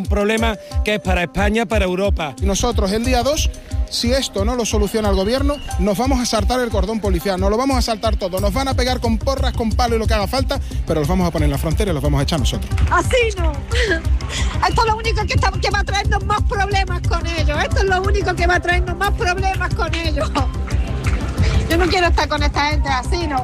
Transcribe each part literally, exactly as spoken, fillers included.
problema que es para España, para Europa. Nosotros el día dos, si esto no lo soluciona el gobierno, nos vamos a saltar el cordón policial, nos lo vamos a saltar todo, nos van a pegar con porras, con palo y lo que haga falta, pero los vamos a poner en la frontera y los vamos a echar nosotros. Así no. Esto es lo único que, está, que va a traernos más problemas con ellos, esto es lo único que va a traernos más problemas con ellos. Yo no quiero estar con esta gente, así no.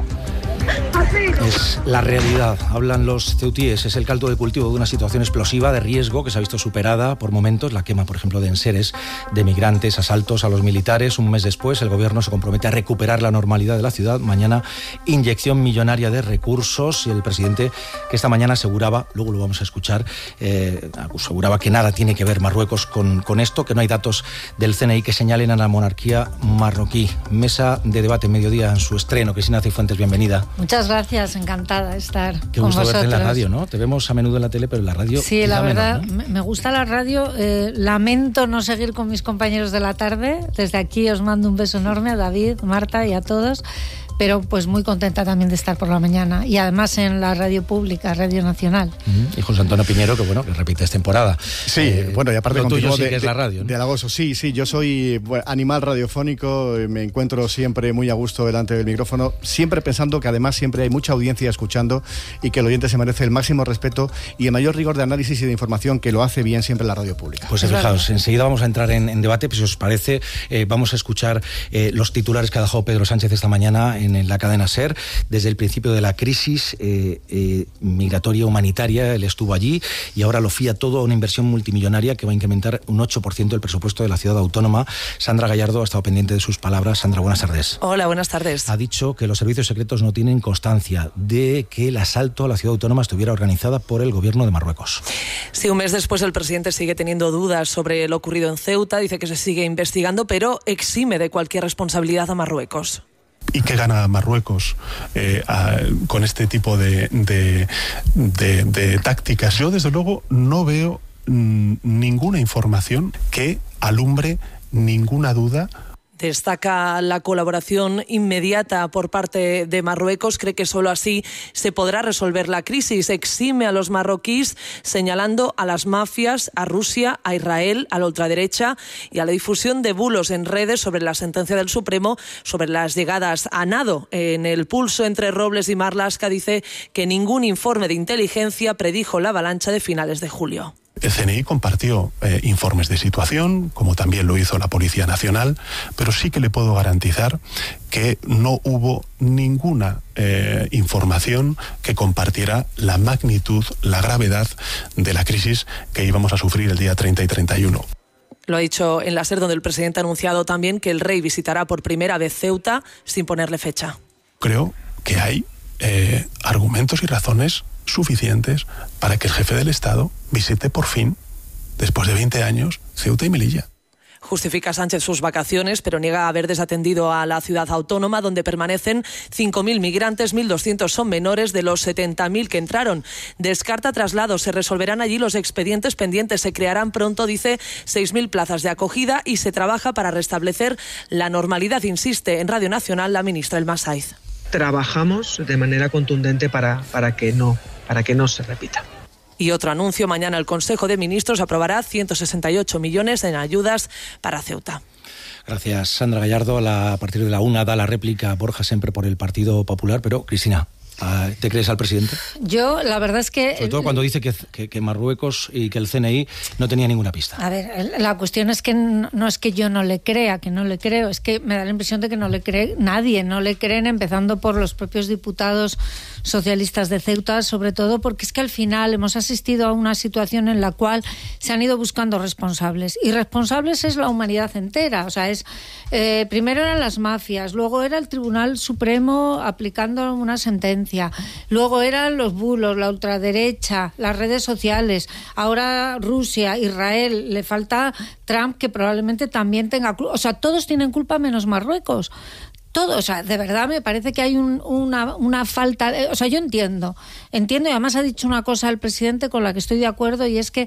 Es la realidad, hablan los ceutíes, es el caldo de cultivo de una situación explosiva de riesgo que se ha visto superada por momentos, la quema, por ejemplo, de enseres, de migrantes, asaltos a los militares. Un mes después, el gobierno se compromete a recuperar la normalidad de la ciudad. Mañana, inyección millonaria de recursos, y el presidente, que esta mañana aseguraba, luego lo vamos a escuchar, eh, aseguraba que nada tiene que ver Marruecos con, con esto, que no hay datos del C N I que señalen a la monarquía marroquí. Mesa de debate, mediodía, en su estreno. Cristina Cifuentes, bienvenida. Muchas gracias, encantada de estar Qué con gusto vosotros. verte en la radio, ¿no? Te vemos a menudo en la tele, pero en la radio... Sí, la verdad, menos, ¿no? me gusta la radio. Eh, lamento no seguir con mis compañeros de la tarde. Desde aquí os mando un beso enorme a David, Marta y a todos. Pero pues muy contenta también de estar por la mañana. Y además en la radio pública, Radio Nacional. Uh-huh. Y José Antonio Piñero, que bueno, que repites temporada. Sí, eh, bueno, y aparte contigo contigo sí de, que es de, la radio, ¿no? de halagoso. Sí, sí, yo soy bueno, animal radiofónico, me encuentro siempre muy a gusto delante del micrófono, siempre pensando que además siempre hay mucha audiencia escuchando y que el oyente se merece el máximo respeto y el mayor rigor de análisis y de información, que lo hace bien siempre la radio pública. Pues fijaos, enseguida vamos a entrar en, en debate, pues si os parece, eh, vamos a escuchar eh, los titulares que ha dejado Pedro Sánchez esta mañana en, en la cadena SER. Desde el principio de la crisis eh, eh, migratoria humanitaria, él estuvo allí y ahora lo fía todo a una inversión multimillonaria que va a incrementar un ocho por ciento el presupuesto de la ciudad autónoma. Sandra Gallardo ha estado pendiente de sus palabras. Sandra, buenas tardes. Hola, buenas tardes. Ha dicho que los servicios secretos no tienen constancia de que el asalto a la ciudad autónoma estuviera organizada por el gobierno de Marruecos. Sí, un mes después el presidente sigue teniendo dudas sobre lo ocurrido en Ceuta, dice que se sigue investigando, pero exime de cualquier responsabilidad a Marruecos. ¿Y qué gana Marruecos eh, a, con este tipo de, de, de, de tácticas? Yo, desde luego, no veo mm, ninguna información que alumbre ninguna duda. Destaca la colaboración inmediata por parte de Marruecos, cree que solo así se podrá resolver la crisis. Exime a los marroquíes señalando a las mafias, a Rusia, a Israel, a la ultraderecha y a la difusión de bulos en redes sobre la sentencia del Supremo sobre las llegadas a nado. En el pulso entre Robles y Marlaska dice que ningún informe de inteligencia predijo la avalancha de finales de julio. El C N I compartió eh, informes de situación, como también lo hizo la Policía Nacional, pero sí que le puedo garantizar que no hubo ninguna eh, información que compartiera la magnitud, la gravedad de la crisis que íbamos a sufrir el día treinta y treinta y uno. Lo ha dicho en la SER, donde el presidente ha anunciado también que el rey visitará por primera vez Ceuta sin ponerle fecha. Creo que hay eh, argumentos y razones suficientes para que el jefe del Estado visite por fin, después de veinte años, Ceuta y Melilla. Justifica Sánchez sus vacaciones, pero niega haber desatendido a la ciudad autónoma, donde permanecen cinco mil migrantes, mil doscientos son menores de los setenta mil que entraron. Descarta traslados, se resolverán allí los expedientes pendientes, se crearán pronto, dice, seis mil plazas de acogida y se trabaja para restablecer la normalidad, insiste en Radio Nacional la ministra Elma Saiz. Trabajamos de manera contundente para, para que no, para que no se repita. Y otro anuncio, mañana el Consejo de Ministros aprobará ciento sesenta y ocho millones en ayudas para Ceuta. Gracias, Sandra Gallardo. A, la, a partir de la una da la réplica Borja Semper por el Partido Popular, pero Cristina, ¿te crees al presidente? Yo, la verdad es que... Sobre todo cuando dice que, que, que Marruecos y que el C N I no tenía ninguna pista. A ver, la cuestión es que no, no es que yo no le crea, que no le creo, es que me da la impresión de que no le cree nadie, no le creen, empezando por los propios diputados socialistas de Ceuta, sobre todo porque es que al final hemos asistido a una situación en la cual se han ido buscando responsables, y responsables es la humanidad entera, o sea, es eh, primero eran las mafias, luego era el Tribunal Supremo aplicando una sentencia, luego eran los bulos, la ultraderecha, las redes sociales, ahora Rusia, Israel, le falta Trump, que probablemente también tenga culpa, o sea, todos tienen culpa menos Marruecos. Todo, o sea, de verdad me parece que hay un, una, una falta, de, o sea, yo entiendo, entiendo y además ha dicho una cosa el presidente con la que estoy de acuerdo, y es que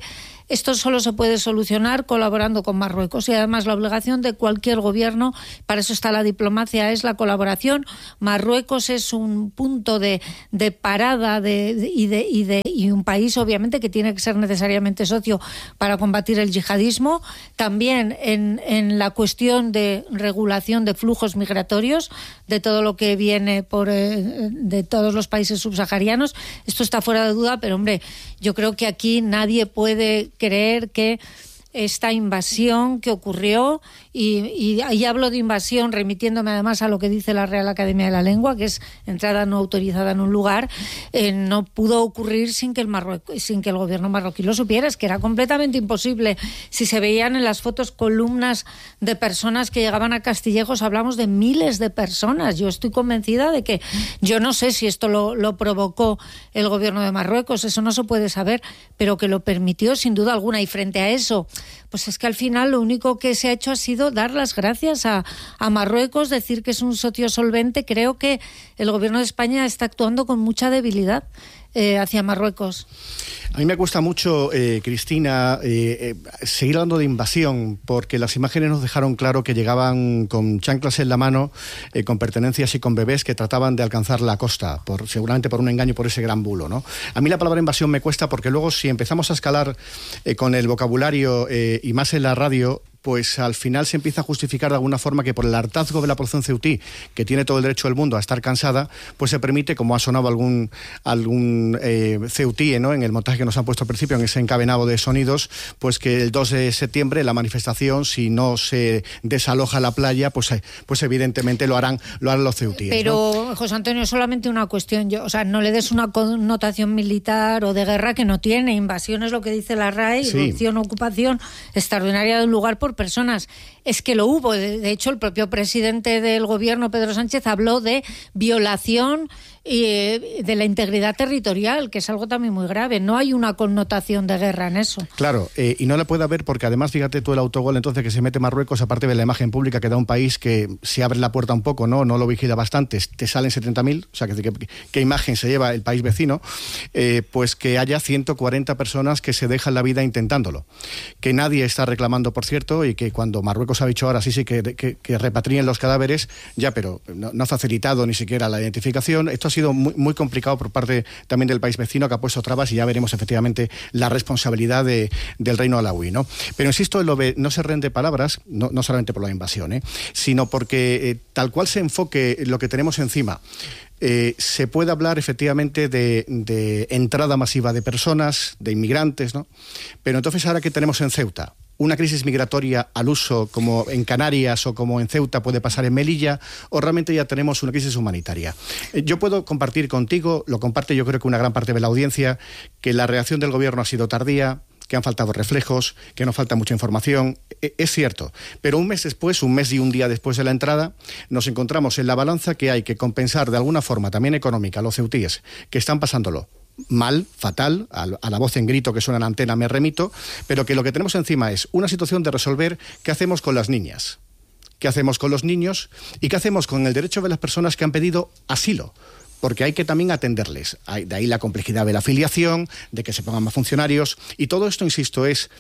Esto solo se puede solucionar colaborando con Marruecos y además la obligación de cualquier gobierno, para eso está la diplomacia, es la colaboración. Marruecos es un punto de, de parada de, de, y, de, y, de, y un país obviamente que tiene que ser necesariamente socio para combatir el yihadismo. También en, en la cuestión de regulación de flujos migratorios, de todo lo que viene por eh, de todos los países subsaharianos. Esto está fuera de duda, pero hombre, yo creo que aquí nadie puede creer que esta invasión que ocurrió, y, y, y hablo de invasión remitiéndome además a lo que dice la Real Academia de la Lengua, que es entrada no autorizada en un lugar, eh, no pudo ocurrir sin que el Marruecos, sin que el gobierno marroquí lo supiera. Es que era completamente imposible. Si se veían en las fotos columnas de personas que llegaban a Castillejos, hablamos de miles de personas. Yo estoy convencida de que, yo no sé si esto lo, lo provocó el gobierno de Marruecos, eso no se puede saber, pero que lo permitió sin duda alguna. Y frente a eso, pues es que al final lo único que se ha hecho ha sido dar las gracias a, a Marruecos, decir que es un socio solvente. Creo que el gobierno de España está actuando con mucha debilidad eh, hacia Marruecos. A mí me cuesta mucho, eh, Cristina, eh, eh, seguir hablando de invasión, porque las imágenes nos dejaron claro que llegaban con chanclas en la mano, eh, con pertenencias y con bebés que trataban de alcanzar la costa, por, seguramente por un engaño, por ese gran bulo, ¿no? A mí la palabra invasión me cuesta porque luego si empezamos a escalar eh, con el vocabulario eh, y más en la radio, pues al final se empieza a justificar de alguna forma que por el hartazgo de la población ceutí, que tiene todo el derecho del mundo a estar cansada, pues se permite, como ha sonado algún algún eh, ceutí, ¿no?, en el montaje que nos han puesto al principio, en ese encadenado de sonidos, pues que el dos de septiembre la manifestación, si no se desaloja la playa, pues, pues evidentemente lo harán, lo harán los ceutíes. Pero, ¿no? José Antonio, solamente una cuestión, yo, o sea, no le des una connotación militar o de guerra que no tiene. Invasión es lo que dice la R A E, Sí. irrupción o ocupación extraordinaria de un lugar por personas. Es que lo hubo. De hecho, el propio presidente del gobierno, Pedro Sánchez, habló de violación y de la integridad territorial, que es algo también muy grave. No hay una connotación de guerra en eso. Claro, eh, y no le puede haber, porque además, fíjate tú el autogol entonces que se mete Marruecos, aparte de la imagen pública que da un país que se abre la puerta un poco, no no lo vigila bastante, te salen setenta mil, o sea, que, que, ¿qué imagen se lleva el país vecino? Eh, pues que haya ciento cuarenta personas que se dejan la vida intentándolo. Que nadie está reclamando, por cierto, y que cuando Marruecos ha dicho ahora sí, sí, que, que, que repatrien los cadáveres, ya, pero no, no ha facilitado ni siquiera la identificación. Esto ha sido muy, muy complicado por parte también del país vecino, que ha puesto trabas, y ya veremos efectivamente la responsabilidad de, del reino alauí, ¿no? Pero insisto, lo ve, no se rende palabras, no, no solamente por la invasión, ¿eh? sino porque eh, tal cual se enfoque lo que tenemos encima, Eh, se puede hablar efectivamente de, de entrada masiva de personas, de inmigrantes, ¿no? Pero entonces, ahora que tenemos en Ceuta una crisis migratoria al uso, como en Canarias o como en Ceuta puede pasar en Melilla, o realmente ya tenemos una crisis humanitaria. Eh, yo puedo compartir contigo, lo comparte yo creo que una gran parte de la audiencia, que la reacción del gobierno ha sido tardía, que han faltado reflejos, que nos falta mucha información. Es cierto, pero un mes después, un mes y un día después de la entrada, nos encontramos en la balanza que hay que compensar de alguna forma, también económica, a los ceutíes, que están pasándolo mal, fatal, a la voz en grito que suena en la antena me remito, pero que lo que tenemos encima es una situación de resolver qué hacemos con las niñas, qué hacemos con los niños y qué hacemos con el derecho de las personas que han pedido asilo. Porque hay que también atenderles. De ahí la complejidad de la afiliación, de que se pongan más funcionarios. Y todo esto, insisto, es,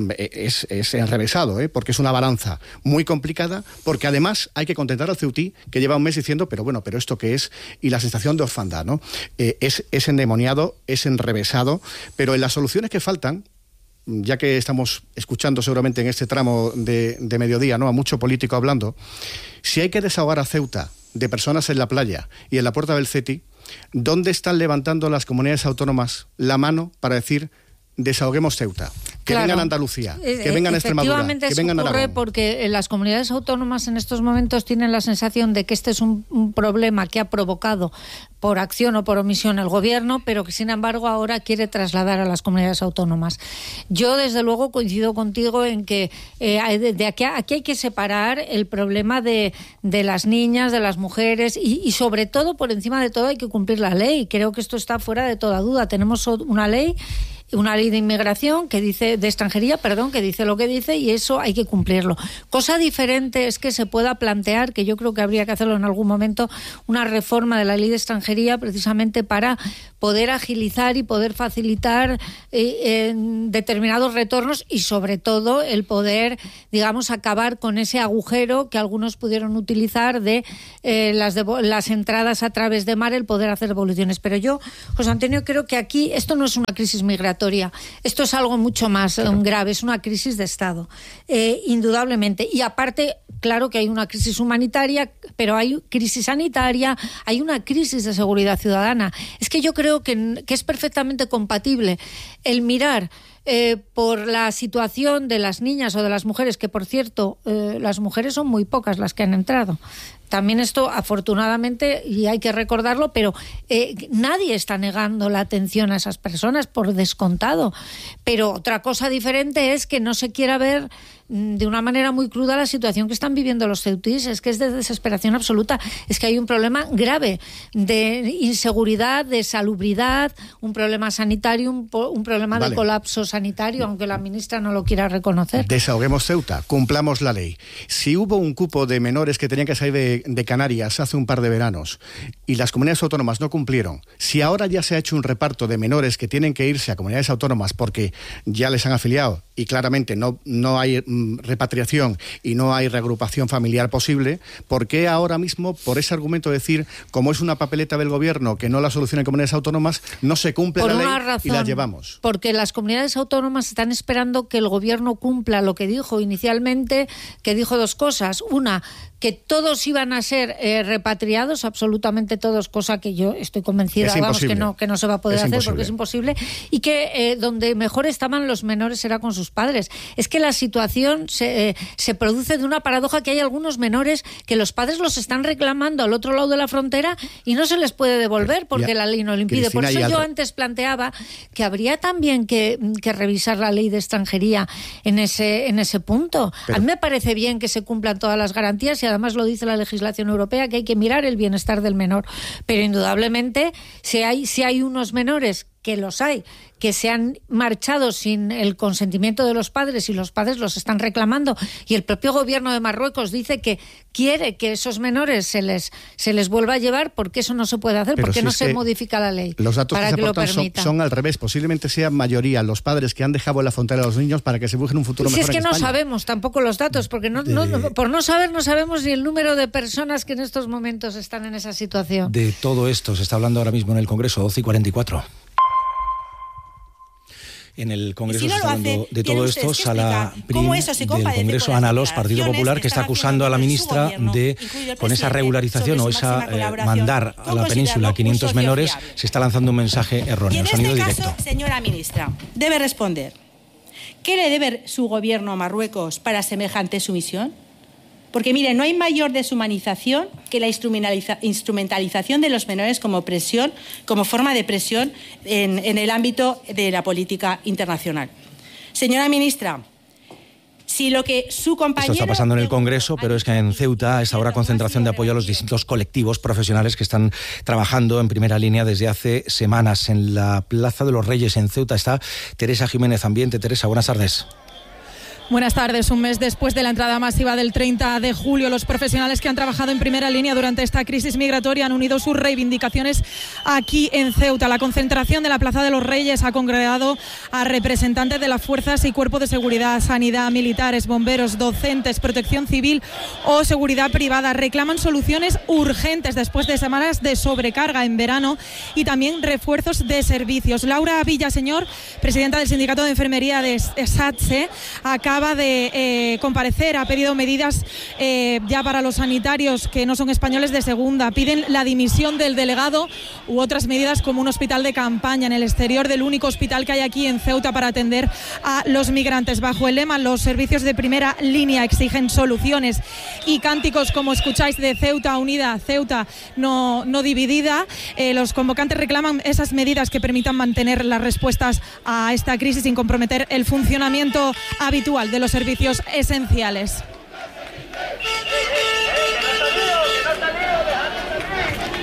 es, es enrevesado, ¿eh? Porque es una balanza muy complicada, porque además hay que contentar al ceutí, que lleva un mes diciendo, pero bueno, ¿pero esto qué es? Y la sensación de orfandad, ¿no? Eh, es, es endemoniado, es enrevesado, pero en las soluciones que faltan, ya que estamos escuchando seguramente en este tramo de, de mediodía, ¿no?, a mucho político hablando, si hay que desahogar a Ceuta de personas en la playa y en la puerta del CETI, ¿dónde están levantando las comunidades autónomas la mano para decir desahoguemos Ceuta? Que claro. vengan a Andalucía, que vengan a Extremadura, que vengan a Aragón. Ocurre porque las comunidades autónomas en estos momentos tienen la sensación de que este es un, un problema que ha provocado por acción o por omisión el gobierno, pero que sin embargo ahora quiere trasladar a las comunidades autónomas. Yo desde luego coincido contigo en que eh, de, de aquí, aquí hay que separar el problema de, de las niñas, de las mujeres y, y sobre todo, por encima de todo, hay que cumplir la ley. Creo que esto está fuera de toda duda. Tenemos una ley una ley de inmigración que dice, de extranjería, perdón, que dice lo que dice, y eso hay que cumplirlo. Cosa diferente es que se pueda plantear, que yo creo que habría que hacerlo en algún momento, una reforma de la ley de extranjería precisamente para poder agilizar y poder facilitar eh, en determinados retornos y sobre todo el poder, digamos, acabar con ese agujero que algunos pudieron utilizar de eh, las, devo- las entradas a través de mar, el poder hacer devoluciones. Pero yo, José Antonio, creo que aquí esto no es una crisis migratoria, esto es algo mucho más claro. um, grave, es una crisis de Estado, eh, indudablemente. Y aparte, claro que hay una crisis humanitaria, pero hay crisis sanitaria, hay una crisis de seguridad ciudadana. Es que yo creo que, que es perfectamente compatible el mirar eh, por la situación de las niñas o de las mujeres, que por cierto, eh, las mujeres son muy pocas las que han entrado. También esto, afortunadamente, y hay que recordarlo, pero eh, nadie está negando la atención a esas personas, por descontado. Pero otra cosa diferente es que no se quiera ver de una manera muy cruda la situación que están viviendo los ceutíes. Es que es de desesperación absoluta. Es que hay un problema grave de inseguridad, de salubridad, un problema sanitario, un, un problema vale. de colapso sanitario, aunque la ministra no lo quiera reconocer. Desahoguemos Ceuta, cumplamos la ley. Si hubo un cupo de menores que tenían que salir de, de Canarias hace un par de veranos y las comunidades autónomas no cumplieron, si ahora ya se ha hecho un reparto de menores que tienen que irse a comunidades autónomas porque ya les han afiliado y claramente no, no hay mm, repatriación y no hay reagrupación familiar posible, ¿por qué ahora mismo, por ese argumento de decir, como es una papeleta del gobierno que no la soluciona en comunidades autónomas, no se cumple por la ley razón, y la llevamos? Porque las comunidades autónomas están esperando que el gobierno cumpla lo que dijo inicialmente, que dijo dos cosas. Una, que todos iban a ser eh, repatriados, absolutamente todos, cosa que yo estoy convencida, vamos, que no, que no se va a poder es hacer imposible. Porque es imposible, y que eh, donde mejor estaban los menores era con sus padres. Es que la situación se, eh, se produce de una paradoja, que hay algunos menores que los padres los están reclamando al otro lado de la frontera y no se les puede devolver porque ya, la ley no lo impide. Cristina, por eso yo antes planteaba que habría también que, que revisar la ley de extranjería en ese, en ese punto. Pero, a mí me parece bien que se cumplan todas las garantías y además lo dice la legislación europea, que hay que mirar el bienestar del menor, pero indudablemente si hay, si hay unos menores, que los hay, que se han marchado sin el consentimiento de los padres y los padres los están reclamando, y el propio gobierno de Marruecos dice que quiere que esos menores se les se les vuelva a llevar, porque eso no se puede hacer, porque si no se modifica la ley los datos para que, que se lo aportan permita. Son, son al revés, posiblemente sea mayoría los padres que han dejado en la frontera a los niños para que se busquen un futuro si mejor es que en no España. Sabemos tampoco los datos, porque no, de... no, por no saber no sabemos ni el número de personas que en estos momentos están en esa situación. De todo esto se está hablando ahora mismo en el Congreso, doce y cuarenta y cuatro. En el Congreso si no se está hablando hace, de todo esto, Sala Prim del Congreso, Ana Alós, Partido Popular, que está acusando a la ministra de, con esa regularización o esa eh, mandar a la península quinientos menores, fiable. Se está lanzando un mensaje erróneo. Y en sonido este directo. caso, señora ministra, debe responder. ¿Qué le debe su gobierno a Marruecos para semejante sumisión? Porque, mire, no hay mayor deshumanización que la instrumentaliza instrumentalización de los menores como presión, como forma de presión en, en el ámbito de la política internacional. Señora ministra, si lo que su compañero... Esto está pasando en el Congreso, pero es que en Ceuta está ahora concentración de apoyo a los distintos colectivos profesionales que están trabajando en primera línea desde hace semanas. En la Plaza de los Reyes, en Ceuta, está Teresa Jiménez Ambiente. Teresa, buenas tardes. Buenas tardes. Un mes después de la entrada masiva del treinta de julio, los profesionales que han trabajado en primera línea durante esta crisis migratoria han unido sus reivindicaciones aquí en Ceuta. La concentración de la Plaza de los Reyes ha congregado a representantes de las fuerzas y cuerpos de seguridad, sanidad, militares, bomberos, docentes, protección civil o seguridad privada. Reclaman soluciones urgentes después de semanas de sobrecarga en verano y también refuerzos de servicios. Laura Villaseñor, presidenta del Sindicato de Enfermería de SATSE, acaba acaba de eh, comparecer, ha pedido medidas eh, ya para los sanitarios que no son españoles de segunda. Piden la dimisión del delegado u otras medidas como un hospital de campaña en el exterior del único hospital que hay aquí en Ceuta para atender a los migrantes. Bajo el lema "Los servicios de primera línea exigen soluciones", y cánticos como escucháis de Ceuta unida, Ceuta no, no dividida, eh, los convocantes reclaman esas medidas que permitan mantener las respuestas a esta crisis sin comprometer el funcionamiento habitual de los servicios esenciales.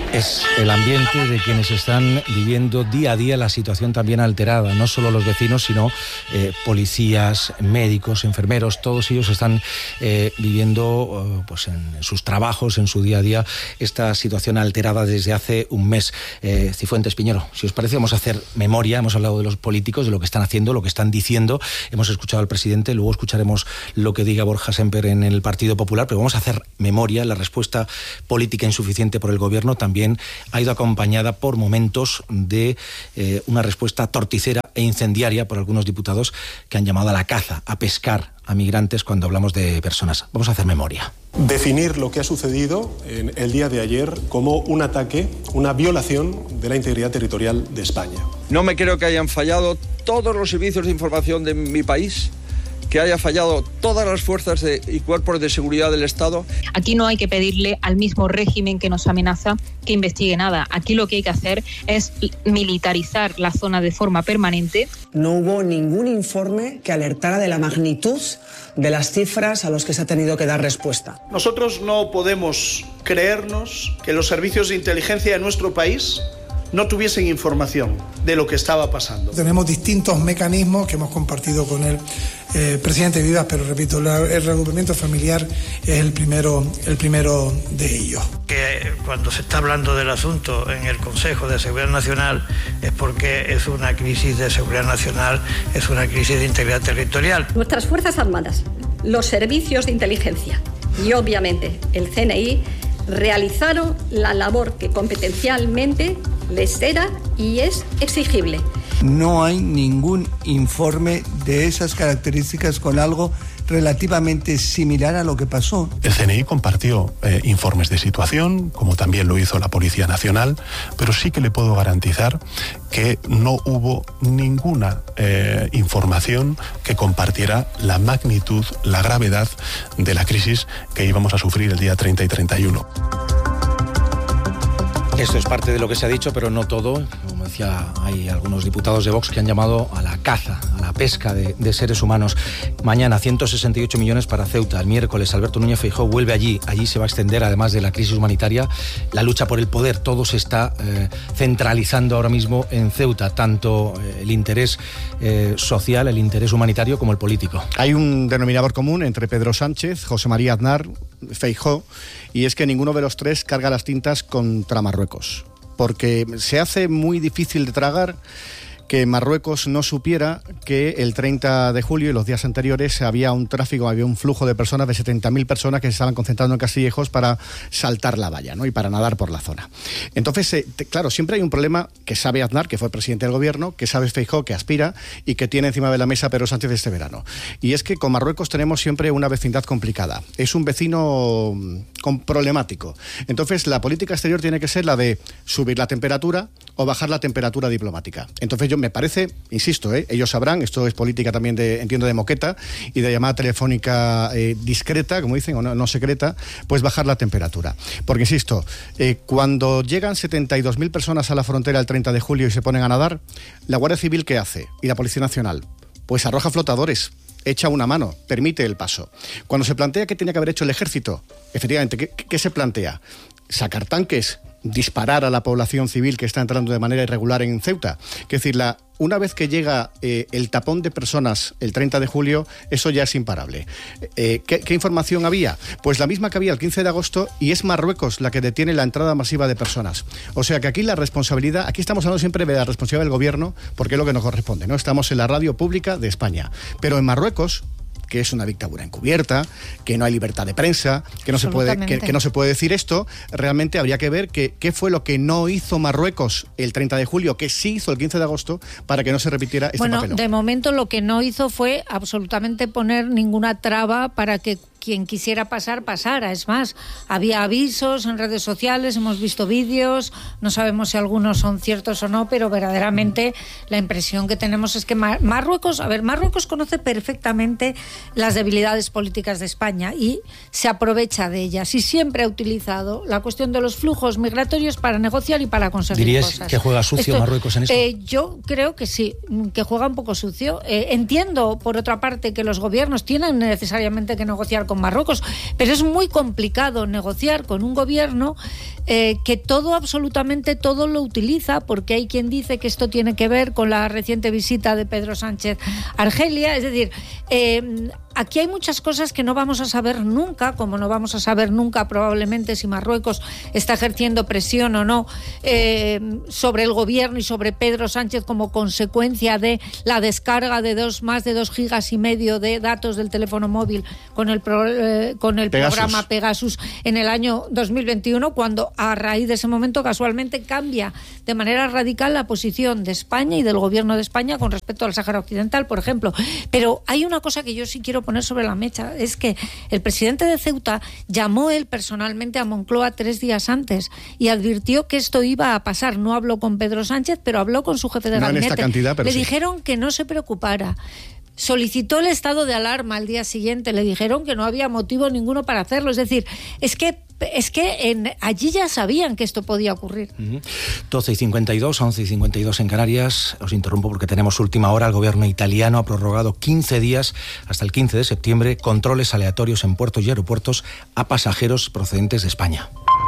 Es el ambiente de quienes están viviendo día a día la situación también alterada. No solo los vecinos, sino eh, policías, médicos, enfermeros, todos ellos están eh, viviendo eh, pues en sus trabajos, en su día a día, esta situación alterada desde hace un mes. Eh, Cifuentes, Piñero, si os parece, vamos a hacer memoria. Hemos hablado de los políticos, de lo que están haciendo, lo que están diciendo. Hemos escuchado al presidente, luego escucharemos lo que diga Borja Semper en el Partido Popular, pero vamos a hacer memoria. La respuesta política insuficiente por el gobierno también ha ido acompañada por momentos de eh, una respuesta torticera e incendiaria por algunos diputados que han llamado a la caza, a pescar a migrantes cuando hablamos de personas. Vamos a hacer memoria. Definir lo que ha sucedido en el día de ayer como un ataque, una violación de la integridad territorial de España. No me creo que hayan fallado todos los servicios de información de mi país, que haya fallado todas las fuerzas de, y cuerpos de seguridad del Estado. Aquí no hay que pedirle al mismo régimen que nos amenaza que investigue nada. Aquí lo que hay que hacer es militarizar la zona de forma permanente. No hubo ningún informe que alertara de la magnitud de las cifras a los que se ha tenido que dar respuesta. Nosotros no podemos creernos que los servicios de inteligencia de nuestro país no tuviesen información de lo que estaba pasando. Tenemos distintos mecanismos que hemos compartido con el eh, presidente Vivas, pero repito, la, el reagrupamiento familiar es el primero, el primero de ellos. Que cuando se está hablando del asunto en el Consejo de Seguridad Nacional es porque es una crisis de seguridad nacional, es una crisis de integridad territorial. Nuestras Fuerzas Armadas, los servicios de inteligencia y obviamente el C N I realizaron la labor que competencialmente les era y es exigible. No hay ningún informe de esas características con algo relativamente similar a lo que pasó. El C N I compartió eh, informes de situación, como también lo hizo la Policía Nacional, pero sí que le puedo garantizar que no hubo ninguna eh, información que compartiera la magnitud, la gravedad de la crisis que íbamos a sufrir el día treinta y treinta y uno. Esto es parte de lo que se ha dicho, pero no todo. Como decía, hay algunos diputados de Vox que han llamado a la caza, a la pesca de, de seres humanos. Mañana, ciento sesenta y ocho millones para Ceuta. El miércoles, Alberto Núñez Feijóo vuelve allí. Allí se va a extender, además de la crisis humanitaria, la lucha por el poder. Todo se está eh, centralizando ahora mismo en Ceuta, tanto eh, el interés eh, social, el interés humanitario, como el político. Hay un denominador común entre Pedro Sánchez, José María Aznar, Feijóo, y es que ninguno de los tres carga las tintas contra Marruecos, porque se hace muy difícil de tragar que Marruecos no supiera que el treinta de julio y los días anteriores había un tráfico, había un flujo de personas, de setenta mil personas que se estaban concentrando en Castillejos para saltar la valla, ¿no? Y para nadar por la zona. Entonces, eh, te, claro, siempre hay un problema que sabe Aznar, que fue presidente del gobierno, que sabe Feijóo, que aspira y que tiene encima de la mesa Pedro Sánchez este verano. Y es que con Marruecos tenemos siempre una vecindad complicada. Es un vecino con problemático. Entonces, la política exterior tiene que ser la de subir la temperatura o bajar la temperatura diplomática. Entonces, yo me parece, insisto, ¿eh? ellos sabrán, esto es política también, de, entiendo, de moqueta y de llamada telefónica eh, discreta, como dicen, o no, no secreta, pues bajar la temperatura. Porque, insisto, eh, cuando llegan setenta y dos mil personas a la frontera el treinta de julio y se ponen a nadar, la Guardia Civil, ¿qué hace? Y la Policía Nacional, pues arroja flotadores, echa una mano, permite el paso. Cuando se plantea qué tenía que haber hecho el ejército, efectivamente, ¿qué, qué se plantea? Sacar tanques, disparar a la población civil que está entrando de manera irregular en Ceuta. Es decir, la, una vez que llega eh, el tapón de personas el treinta de julio, eso ya es imparable. Eh, ¿qué, ¿Qué información había? Pues la misma que había el quince de agosto, y es Marruecos la que detiene la entrada masiva de personas. O sea que aquí la responsabilidad, aquí estamos hablando siempre de la responsabilidad del gobierno, porque es lo que nos corresponde, ¿no? Estamos en la radio pública de España. Pero en Marruecos, que es una dictadura encubierta, que no hay libertad de prensa, que no se puede, que, que no se puede decir esto, realmente habría que ver qué que fue lo que no hizo Marruecos el treinta de julio, que sí hizo el quince de agosto, para que no se repitiera este bueno, papelón. De momento lo que no hizo fue absolutamente poner ninguna traba para que quien quisiera pasar, pasara. Es más, había avisos en redes sociales, hemos visto vídeos, no sabemos si algunos son ciertos o no, pero verdaderamente la impresión que tenemos es que Mar- Marruecos, a ver, Marruecos conoce perfectamente las debilidades políticas de España y se aprovecha de ellas, y siempre ha utilizado la cuestión de los flujos migratorios para negociar y para conseguir ¿Dirías cosas. que juega sucio Esto, Marruecos en esto? Eh, yo creo que sí, que juega un poco sucio. Eh, entiendo, por otra parte, que los gobiernos tienen necesariamente que negociar con Marruecos, pero es muy complicado negociar con un gobierno eh, que todo, absolutamente todo lo utiliza, porque hay quien dice que esto tiene que ver con la reciente visita de Pedro Sánchez a Argelia. Es decir, eh, aquí hay muchas cosas que no vamos a saber nunca, como no vamos a saber nunca probablemente si Marruecos está ejerciendo presión o no eh, sobre el gobierno y sobre Pedro Sánchez como consecuencia de la descarga de dos, más de dos gigas y medio de datos del teléfono móvil con el, pro, eh, con el Pegasus. programa Pegasus en el año dos mil veintiuno, cuando a raíz de ese momento casualmente cambia de manera radical la posición de España y del gobierno de España con respecto al Sáhara Occidental, por ejemplo. Pero hay una cosa que yo sí quiero poner sobre la mecha, es que el presidente de Ceuta llamó él personalmente a Moncloa tres días antes y advirtió que esto iba a pasar. No habló con Pedro Sánchez, pero habló con su jefe de no gabinete. En esta cantidad, pero Le sí. dijeron que no se preocupara. Solicitó el estado de alarma al día siguiente, le dijeron que no había motivo ninguno para hacerlo. Es decir, es que es que en, allí ya sabían que esto podía ocurrir. Uh-huh. doce y cincuenta y dos, once y cincuenta y dos en Canarias. Os interrumpo porque tenemos última hora. El gobierno italiano ha prorrogado quince días, hasta el quince de septiembre, controles aleatorios en puertos y aeropuertos a pasajeros procedentes de España.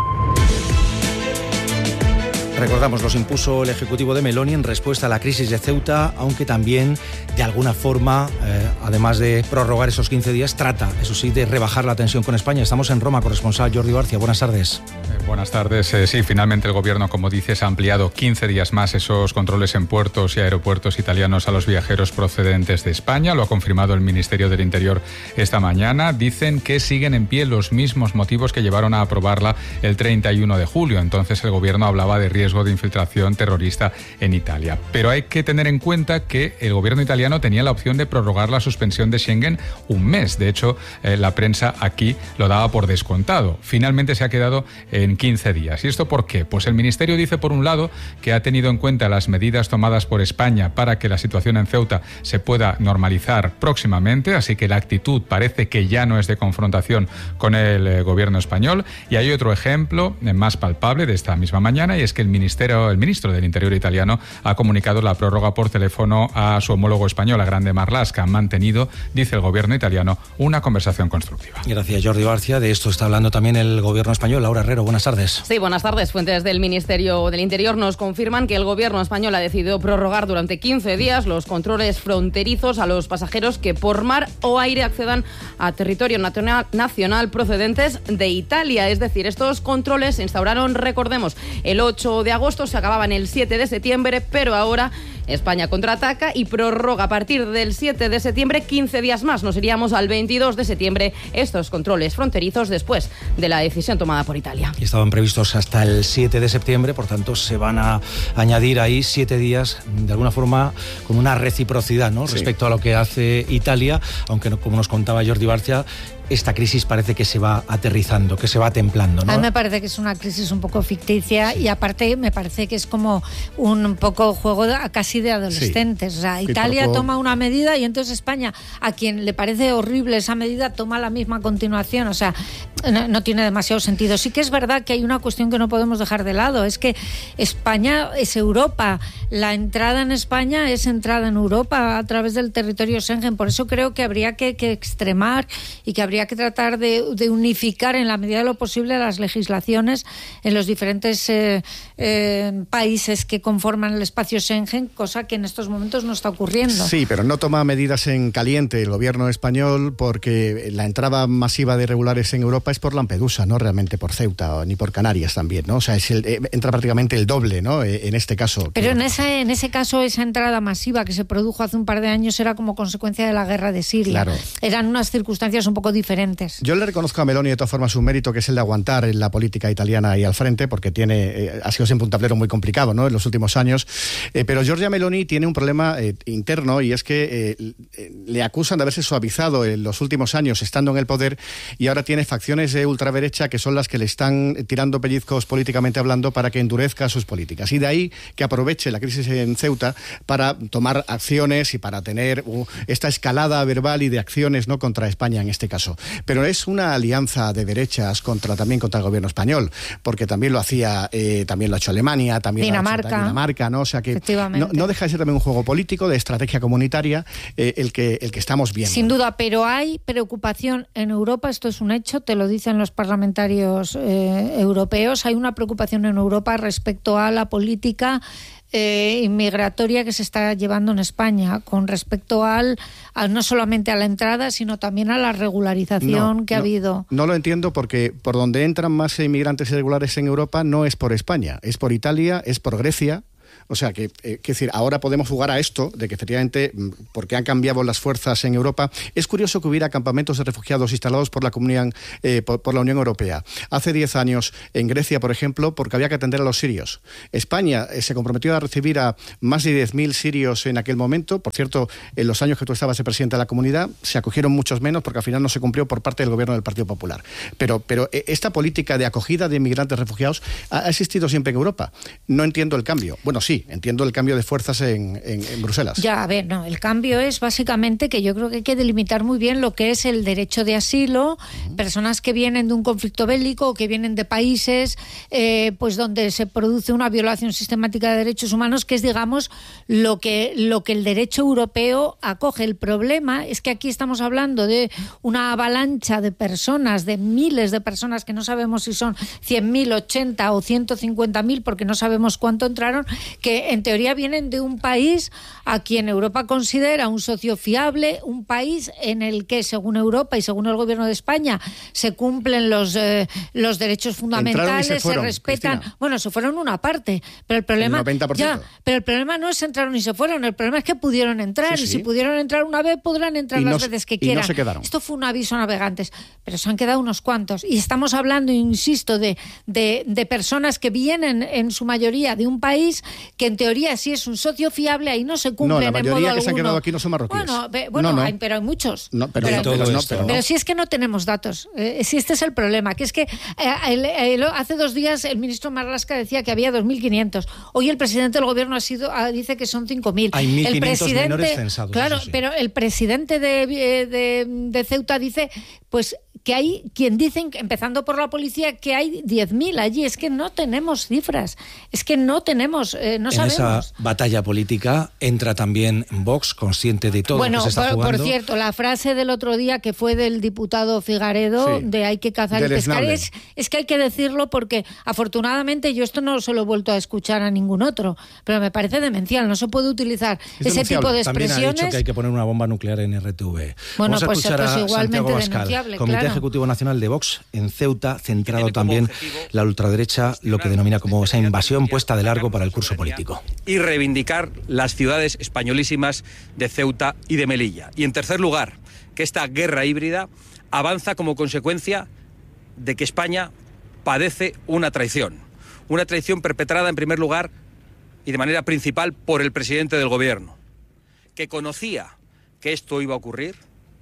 Recordamos, los impuso el Ejecutivo de Meloni en respuesta a la crisis de Ceuta, aunque también, de alguna forma, eh, además de prorrogar esos quince días, trata, eso sí, de rebajar la tensión con España. Estamos en Roma, corresponsal Jordi Barcia. Buenas tardes. Eh, buenas tardes. Eh, sí, finalmente el Gobierno, como dices, ha ampliado quince días más esos controles en puertos y aeropuertos italianos a los viajeros procedentes de España. Lo ha confirmado el Ministerio del Interior esta mañana. Dicen que siguen en pie los mismos motivos que llevaron a aprobarla el treinta y uno de julio. Entonces el Gobierno hablaba de riesgo de infiltración terrorista en Italia. Pero hay que tener en cuenta que el gobierno italiano tenía la opción de prorrogar la suspensión de Schengen un mes. De hecho, eh, la prensa aquí lo daba por descontado. Finalmente se ha quedado en quince días. ¿Y esto por qué? Pues el Ministerio dice, por un lado, que ha tenido en cuenta las medidas tomadas por España para que la situación en Ceuta se pueda normalizar próximamente, así que la actitud parece que ya no es de confrontación con el eh, gobierno español. Y hay otro ejemplo eh, más palpable de esta misma mañana, y es que el Ministerio, el ministro del Interior italiano ha comunicado la prórroga por teléfono a su homólogo español, a Grande Marlaska. Han mantenido, dice el gobierno italiano, una conversación constructiva. Gracias, Jordi Barcia. De esto está hablando también el gobierno español. Laura Herrero, buenas tardes. Sí, buenas tardes. Fuentes del Ministerio del Interior nos confirman que el gobierno español ha decidido prorrogar durante quince días los controles fronterizos a los pasajeros que por mar o aire accedan a territorio nacional, nacional procedentes de Italia. Es decir, estos controles se instauraron, recordemos, el ocho de agosto, se acababan el siete de septiembre, pero ahora España contraataca y prorroga a partir del siete de septiembre quince días más. Nos iríamos al veintidós de septiembre estos controles fronterizos después de la decisión tomada por Italia. Y estaban previstos hasta el siete de septiembre, por tanto se van a añadir ahí siete días, de alguna forma con una reciprocidad, ¿no? Sí. Respecto a lo que hace Italia, aunque como nos contaba Jordi Barcia, esta crisis parece que se va aterrizando, que se va templando, ¿no? A mí me parece que es una crisis un poco ficticia, sí. Y aparte me parece que es como un poco juego de, casi de adolescentes. Sí. O sea, Italia poco... toma una medida y entonces España, a quien le parece horrible esa medida, toma la misma a continuación. O sea, no, no tiene demasiado sentido. Sí que es verdad que hay una cuestión que no podemos dejar de lado, es que España es Europa. La entrada en España es entrada en Europa a través del territorio Schengen. Por eso creo que habría que, que extremar y que habría que tratar de, de unificar en la medida de lo posible las legislaciones en los diferentes eh, eh, países que conforman el espacio Schengen, cosa que en estos momentos no está ocurriendo. Sí, pero no toma medidas en caliente el gobierno español, porque la entrada masiva de irregulares en Europa es por Lampedusa, no realmente por Ceuta ni por Canarias también, ¿no? O sea, es el, eh, entra prácticamente el doble, ¿no? Eh, en este caso. Pero que... en ese, en ese caso, esa entrada masiva que se produjo hace un par de años era como consecuencia de la guerra de Siria. Claro. Eran unas circunstancias un poco diferentes. Yo le reconozco a Meloni de todas formas un mérito, que es el de aguantar en la política italiana ahí al frente, porque tiene eh, ha sido siempre un tablero muy complicado, ¿no?, en los últimos años. Eh, pero Giorgia Meloni tiene un problema eh, interno, y es que eh, le acusan de haberse suavizado en los últimos años estando en el poder, y ahora tiene facciones de ultraderecha que son las que le están tirando pellizcos políticamente hablando para que endurezca sus políticas. Y de ahí que aproveche la crisis en Ceuta para tomar acciones y para tener uh, esta escalada verbal y de acciones, ¿no?, contra España en este caso. Pero es una alianza de derechas contra también contra el gobierno español, porque también lo hacía, eh, también lo ha hecho Alemania, también Dinamarca, lo ha hecho Dinamarca, ¿no? O sea que no, no deja de ser también un juego político, de estrategia comunitaria, eh, el, que, el que estamos viendo. Sin duda, pero hay preocupación en Europa, esto es un hecho, te lo dicen los parlamentarios eh, europeos, hay una preocupación en Europa respecto a la política Eh, inmigratoria que se está llevando en España con respecto al, al no solamente a la entrada, sino también a la regularización no, que no, ha habido. No lo entiendo, porque por donde entran más inmigrantes irregulares en Europa no es por España, es por Italia, es por Grecia. O sea, que, eh, que decir, ahora podemos jugar a esto, de que efectivamente, porque han cambiado las fuerzas en Europa. Es curioso que hubiera campamentos de refugiados instalados por la Comunidad, eh, por, por la Unión Europea. Hace diez años, en Grecia, por ejemplo, porque había que atender a los sirios. España eh, se comprometió a recibir a más de diez mil sirios en aquel momento. Por cierto, en los años que tú estabas de presidente de la Comunidad, se acogieron muchos menos, porque al final no se cumplió por parte del gobierno del Partido Popular. Pero, pero esta política de acogida de inmigrantes refugiados ha, ha existido siempre en Europa. No entiendo el cambio. Bueno, sí, entiendo el cambio de fuerzas en, en, en Bruselas. Ya, a ver, no, el cambio es básicamente que yo creo que hay que delimitar muy bien lo que es el derecho de asilo, uh-huh. personas que vienen de un conflicto bélico, que vienen de países eh, pues donde se produce una violación sistemática de derechos humanos, que es, digamos, lo que, lo que el derecho europeo acoge. El problema es que aquí estamos hablando de una avalancha de personas, de miles de personas, que no sabemos si son cien mil, ochenta o ciento cincuenta mil, porque no sabemos cuánto entraron, que en teoría vienen de un país a quien Europa considera un socio fiable, un país en el que, según Europa y según el gobierno de España, se cumplen los, eh, los derechos fundamentales, se, fueron, se respetan. Cristina. Bueno, se fueron una parte, pero el problema el noventa por ciento. Ya, pero el problema no es entraron y se fueron, el problema es que pudieron entrar, sí, sí. y si pudieron entrar una vez, podrán entrar y las no, veces que quieran. Y no se quedaron. Esto fue un aviso a navegantes, pero se han quedado unos cuantos. Y estamos hablando, insisto, de, de, de personas que vienen en su mayoría de un país que en teoría sí es un socio fiable, ahí no se cumple. No, la mayoría en modo que se han alguno. quedado aquí no son marroquíes. Bueno, be, bueno no, no. Hay, pero hay muchos. No, pero, pero, pero, pero, no, pero, pero no. si es que no tenemos datos, eh, si este es el problema, que es que eh, el, el, hace dos días el ministro Marlaska decía que había dos mil quinientos. Hoy el presidente del gobierno ha sido, ah, dice que son cinco mil. Hay mil quinientos el presidente, menores censados. Claro, sí. pero el presidente de, de, de Ceuta dice, pues, que hay quien dicen, empezando por la policía, que hay diez mil allí. Es que no tenemos cifras, es que no tenemos, eh, no en sabemos. En esa batalla política entra también Vox, consciente de todo bueno, lo que se está por, jugando. Por cierto, la frase del otro día que fue del diputado Figaredo, sí, de hay que cazar y pescar, es, es que hay que decirlo porque afortunadamente yo esto no se lo he vuelto a escuchar a ningún otro, pero me parece demencial, no se puede utilizar es ese denunciable. Tipo de expresiones. También ha dicho que hay que poner una bomba nuclear en R T V. Bueno, Vamos a pues, escuchar pues a igualmente Santiago Abascal, denunciable, Comité claro. Ejecutivo Nacional de Vox en Ceuta, centrado también la ultraderecha, lo que denomina como esa invasión puesta de largo para el curso político. Y reivindicar las ciudades españolísimas de Ceuta y de Melilla. Y en tercer lugar, que esta guerra híbrida avanza como consecuencia de que España padece una traición. Una traición perpetrada en primer lugar y de manera principal por el presidente del gobierno, que conocía que esto iba a ocurrir,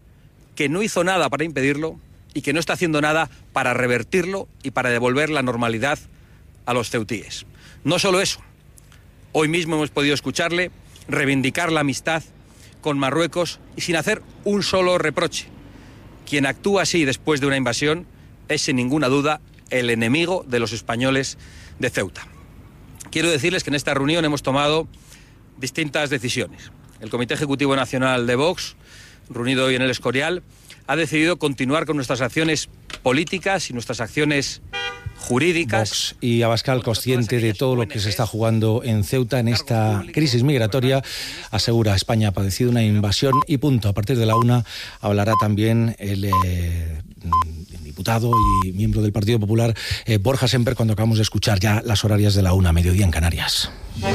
que no hizo nada para impedirlo y que no está haciendo nada para revertirlo y para devolver la normalidad a los ceutíes. No solo eso, hoy mismo hemos podido escucharle reivindicar la amistad con Marruecos y sin hacer un solo reproche. Quien actúa así después de una invasión es sin ninguna duda el enemigo de los españoles de Ceuta. Quiero decirles que en esta reunión hemos tomado distintas decisiones. El Comité Ejecutivo Nacional de Vox, reunido hoy en el Escorial, ha decidido continuar con nuestras acciones políticas y nuestras acciones jurídicas. Vox y Abascal, consciente de todo lo que se está jugando en Ceuta en esta crisis migratoria, asegura España ha padecido una invasión y punto. A partir de la una hablará también el eh, diputado y miembro del Partido Popular, eh, Borja Semper, cuando acabamos de escuchar ya las horarias de la una, mediodía en Canarias.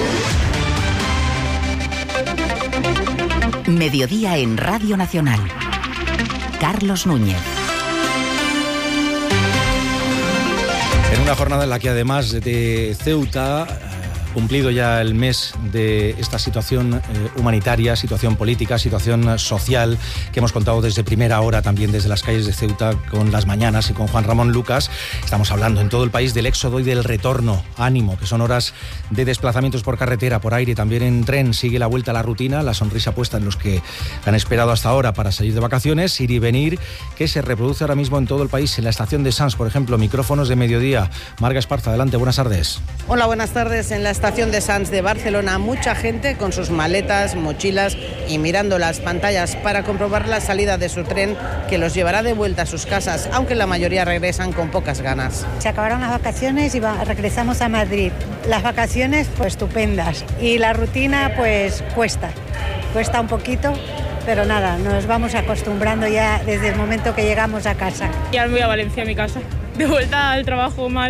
Mediodía en Radio Nacional. Carlos Núñez. En una jornada en la que además de Ceuta, cumplido ya el mes de esta situación eh, humanitaria, situación política, situación social que hemos contado desde primera hora también desde las calles de Ceuta con Las Mañanas y con Juan Ramón Lucas, estamos hablando en todo el país del éxodo y del retorno. Ánimo, que son horas de desplazamientos por carretera, por aire, también en tren. Sigue la vuelta a la rutina, la sonrisa puesta en los que han esperado hasta ahora para salir de vacaciones, ir y venir, que se reproduce ahora mismo en todo el país. En la estación de Sants, por ejemplo, micrófonos de mediodía. Marga Esparza, adelante, buenas tardes. Hola, buenas tardes. En la estación estación de Sants de Barcelona, mucha gente con sus maletas, mochilas y mirando las pantallas para comprobar la salida de su tren que los llevará de vuelta a sus casas, aunque la mayoría regresan con pocas ganas. Se acabaron las vacaciones y va, regresamos a Madrid. Las vacaciones pues estupendas y la rutina pues cuesta, cuesta un poquito. Pero nada, nos vamos acostumbrando ya desde el momento que llegamos a casa. Ya me voy a Valencia, a mi casa. De vuelta al trabajo mal,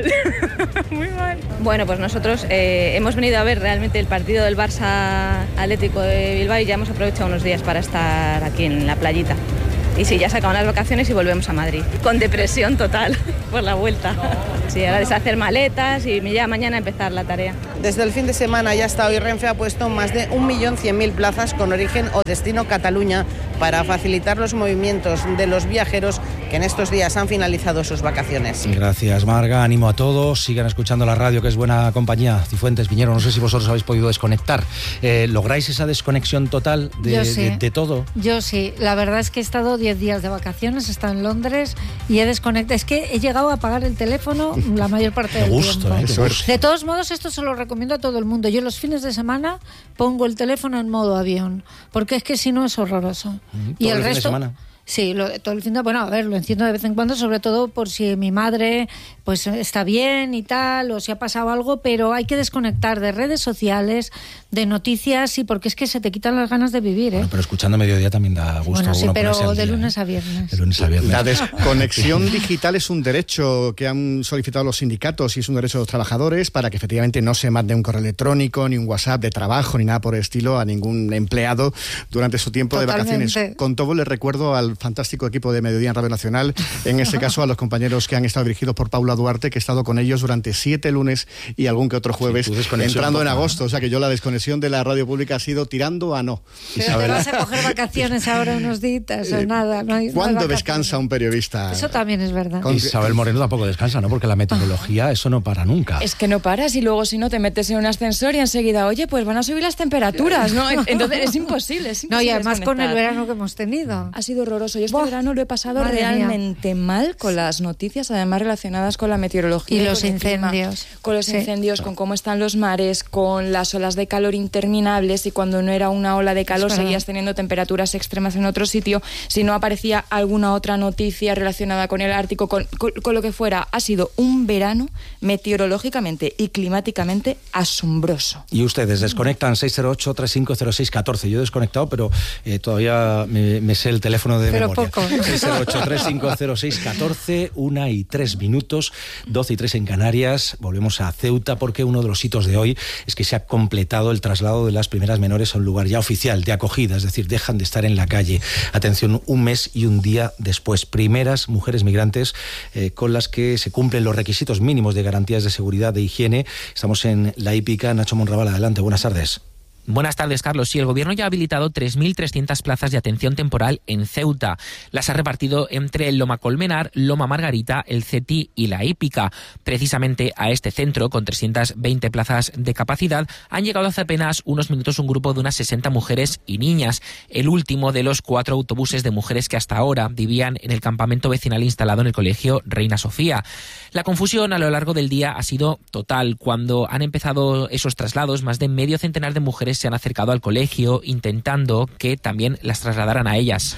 muy mal. Bueno, pues nosotros eh, hemos venido a ver realmente el partido del Barça Atlético de Bilbao y ya hemos aprovechado unos días para estar aquí en la playita. Y sí, ya se acaban las vacaciones y volvemos a Madrid. Con depresión total por la vuelta. Sí, ahora deshacer maletas y ya mañana empezar la tarea. Desde el fin de semana y hasta hoy Renfe ha puesto más de un millón cien mil plazas con origen o destino Cataluña para facilitar los movimientos de los viajeros que en estos días han finalizado sus vacaciones. Gracias, Marga. Ánimo a todos. Sigan escuchando la radio, que es buena compañía. Cifuentes, Piñero, no sé si vosotros habéis podido desconectar. Eh, ¿Lográis esa desconexión total de, Yo sí. de, de todo? Yo sí. La verdad es que he estado diez días de vacaciones, he estado en Londres y he desconectado. Es que he llegado a apagar el teléfono la mayor parte del gusto, tiempo. ¿eh? Gusto. De todos modos, esto se lo recomiendo a todo el mundo. Yo los fines de semana pongo el teléfono en modo avión, porque es que si no es horroroso. Mm, y el el resto... Sí, lo, todo el fin de bueno, a ver, lo enciendo de vez en cuando, sobre todo por si mi madre pues está bien y tal, o si ha pasado algo, pero hay que desconectar de redes sociales, de noticias, y porque es que se te quitan las ganas de vivir, ¿eh? Bueno, pero escuchando Mediodía también da gusto. Bueno, sí, pero de día, lunes ¿eh? a viernes. De lunes a viernes. La desconexión digital es un derecho que han solicitado los sindicatos y es un derecho de los trabajadores para que efectivamente no se mande un correo electrónico, ni un WhatsApp de trabajo, ni nada por el estilo a ningún empleado durante su tiempo Totalmente. de vacaciones. Con todo, les recuerdo al fantástico equipo de Mediodía en Radio Nacional, en este caso a los compañeros que han estado dirigidos por Paula Duarte, que he estado con ellos durante siete lunes y algún que otro jueves, sí, entrando en agosto. O sea que yo la desconexión de la radio pública ha sido tirando a no. Pero Isabel, te vas a coger vacaciones ahora unos días o nada. No hay, ¿Cuándo no descansa un periodista? Eso también es verdad. Con... Isabel Moreno tampoco descansa, ¿no? Porque la meteorología, eso no para nunca. Es que no paras y luego si no te metes en un ascensor y enseguida, oye, pues van a subir las temperaturas, ¿no? Entonces es imposible, es imposible. No, y además desconectar. con el verano que hemos tenido. Ha sido horroroso. Yo este Buah, verano lo he pasado realmente mía. mal con las noticias, además relacionadas con la meteorología. Y, y los con incendios. Clima, con los sí. incendios, con cómo están los mares, con las olas de calor interminables, y cuando no era una ola de calor seguías teniendo temperaturas extremas en otro sitio. Si no aparecía alguna otra noticia relacionada con el Ártico, con, con, con lo que fuera, ha sido un verano meteorológicamente y climáticamente asombroso. Y ustedes desconectan seis cero ocho, tres cinco cero seis, uno cuatro. Yo he desconectado, pero eh, todavía me, me sé el teléfono de pero memoria. Poco. seis cero ocho, tres cinco cero seis, uno cuatro, una y tres minutos, doce y tres en Canarias. Volvemos a Ceuta porque uno de los hitos de hoy es que se ha completado el traslado de las primeras menores a un lugar ya oficial de acogida, es decir, dejan de estar en la calle. Atención, un mes y un día después. Primeras mujeres migrantes eh, con las que se cumplen los requisitos mínimos de garantías de seguridad, de higiene. Estamos en La Hípica. Nacho Monraval, adelante, buenas tardes. Buenas tardes, Carlos. Sí, el Gobierno ya ha habilitado tres mil trescientas plazas de atención temporal en Ceuta. Las ha repartido entre Loma Colmenar, Loma Margarita, el CETI y La Hípica. Precisamente a este centro, con trescientas veinte plazas de capacidad, han llegado hace apenas unos minutos un grupo de unas sesenta mujeres y niñas, el último de los cuatro autobuses de mujeres que hasta ahora vivían en el campamento vecinal instalado en el colegio Reina Sofía. La confusión a lo largo del día ha sido total. Cuando han empezado esos traslados, más de medio centenar de mujeres se han acercado al colegio intentando que también las trasladaran a ellas.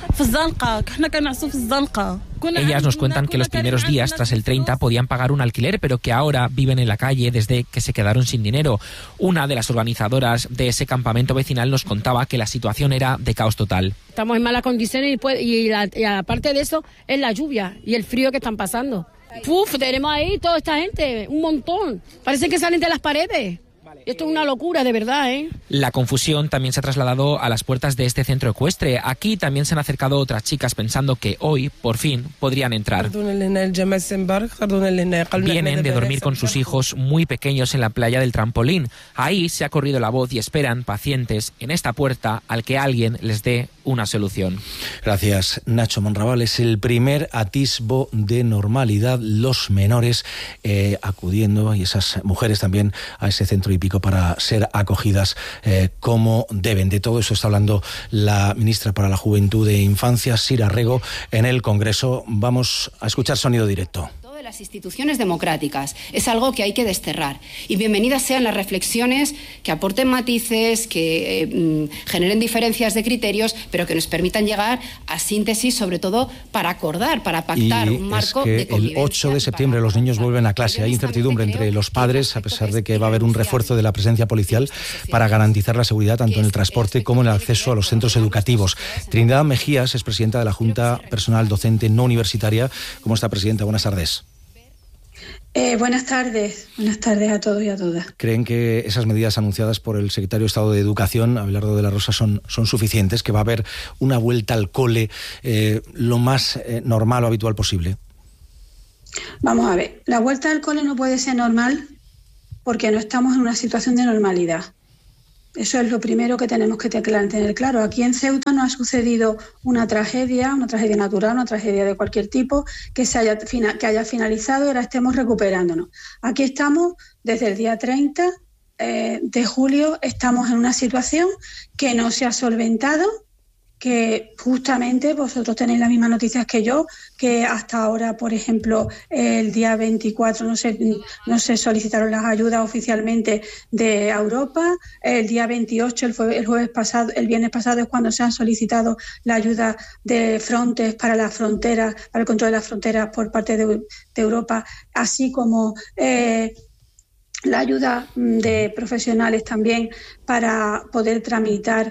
Ellas nos cuentan que los primeros días tras el treinta podían pagar un alquiler, pero que ahora viven en la calle desde que se quedaron sin dinero. Una de las organizadoras de ese campamento vecinal nos contaba que la situación era de caos total. Estamos en malas condiciones y, pues, y, la, y aparte de eso es la lluvia y el frío que están pasando. Puf, tenemos ahí toda esta gente, un montón. Parece que salen de las paredes. Esto es una locura, de verdad, ¿eh? La confusión también se ha trasladado a las puertas de este centro ecuestre. Aquí también se han acercado otras chicas pensando que hoy, por fin, podrían entrar. Vienen de dormir con sus hijos muy pequeños en la playa del Trampolín. Ahí se ha corrido la voz y esperan, pacientes, en esta puerta al que alguien les dé una solución. Gracias, Nacho Monraval. Es el primer atisbo de normalidad. Los menores eh, acudiendo, y esas mujeres también, a ese centro hípico para ser acogidas eh, como deben. De todo eso está hablando la ministra para la Juventud e Infancia, Sira Rego, en el Congreso. Vamos a escuchar sonido directo. El las instituciones democráticas. Es algo que hay que desterrar. Y bienvenidas sean las reflexiones que aporten matices, que eh, generen diferencias de criterios, pero que nos permitan llegar a síntesis, sobre todo para acordar, para pactar y un marco es que de convivencia. El ocho de septiembre los niños vuelven a clase. Hay incertidumbre entre los padres, a pesar de que va a haber un refuerzo de la presencia policial para garantizar la seguridad tanto en el transporte como en el acceso a los centros educativos. Trinidad Mejías es presidenta de la Junta Personal Docente No Universitaria. ¿Cómo está, presidenta? Buenas tardes. Eh, buenas tardes, buenas tardes a todos y a todas. ¿Creen que esas medidas anunciadas por el secretario de Estado de Educación, Abelardo de la Rosa, son, son suficientes? ¿Que va a haber una vuelta al cole eh, lo más eh, normal o habitual posible? Vamos a ver, la vuelta al cole no puede ser normal porque no estamos en una situación de normalidad. Eso es lo primero que tenemos que tener claro. Aquí en Ceuta no ha sucedido una tragedia, una tragedia natural, una tragedia de cualquier tipo que se haya, que haya finalizado y ahora estemos recuperándonos. Aquí estamos desde el día treinta eh, de julio, estamos en una situación que no se ha solventado, que justamente vosotros tenéis las mismas noticias que yo, que hasta ahora, por ejemplo, el día veinticuatro no se, no se solicitaron las ayudas oficialmente de Europa, el día veintiocho, el, jue, el jueves pasado, el viernes pasado es cuando se han solicitado la ayuda de Frontex para las fronteras, para el control de las fronteras por parte de, de Europa, así como eh, la ayuda de profesionales también para poder tramitar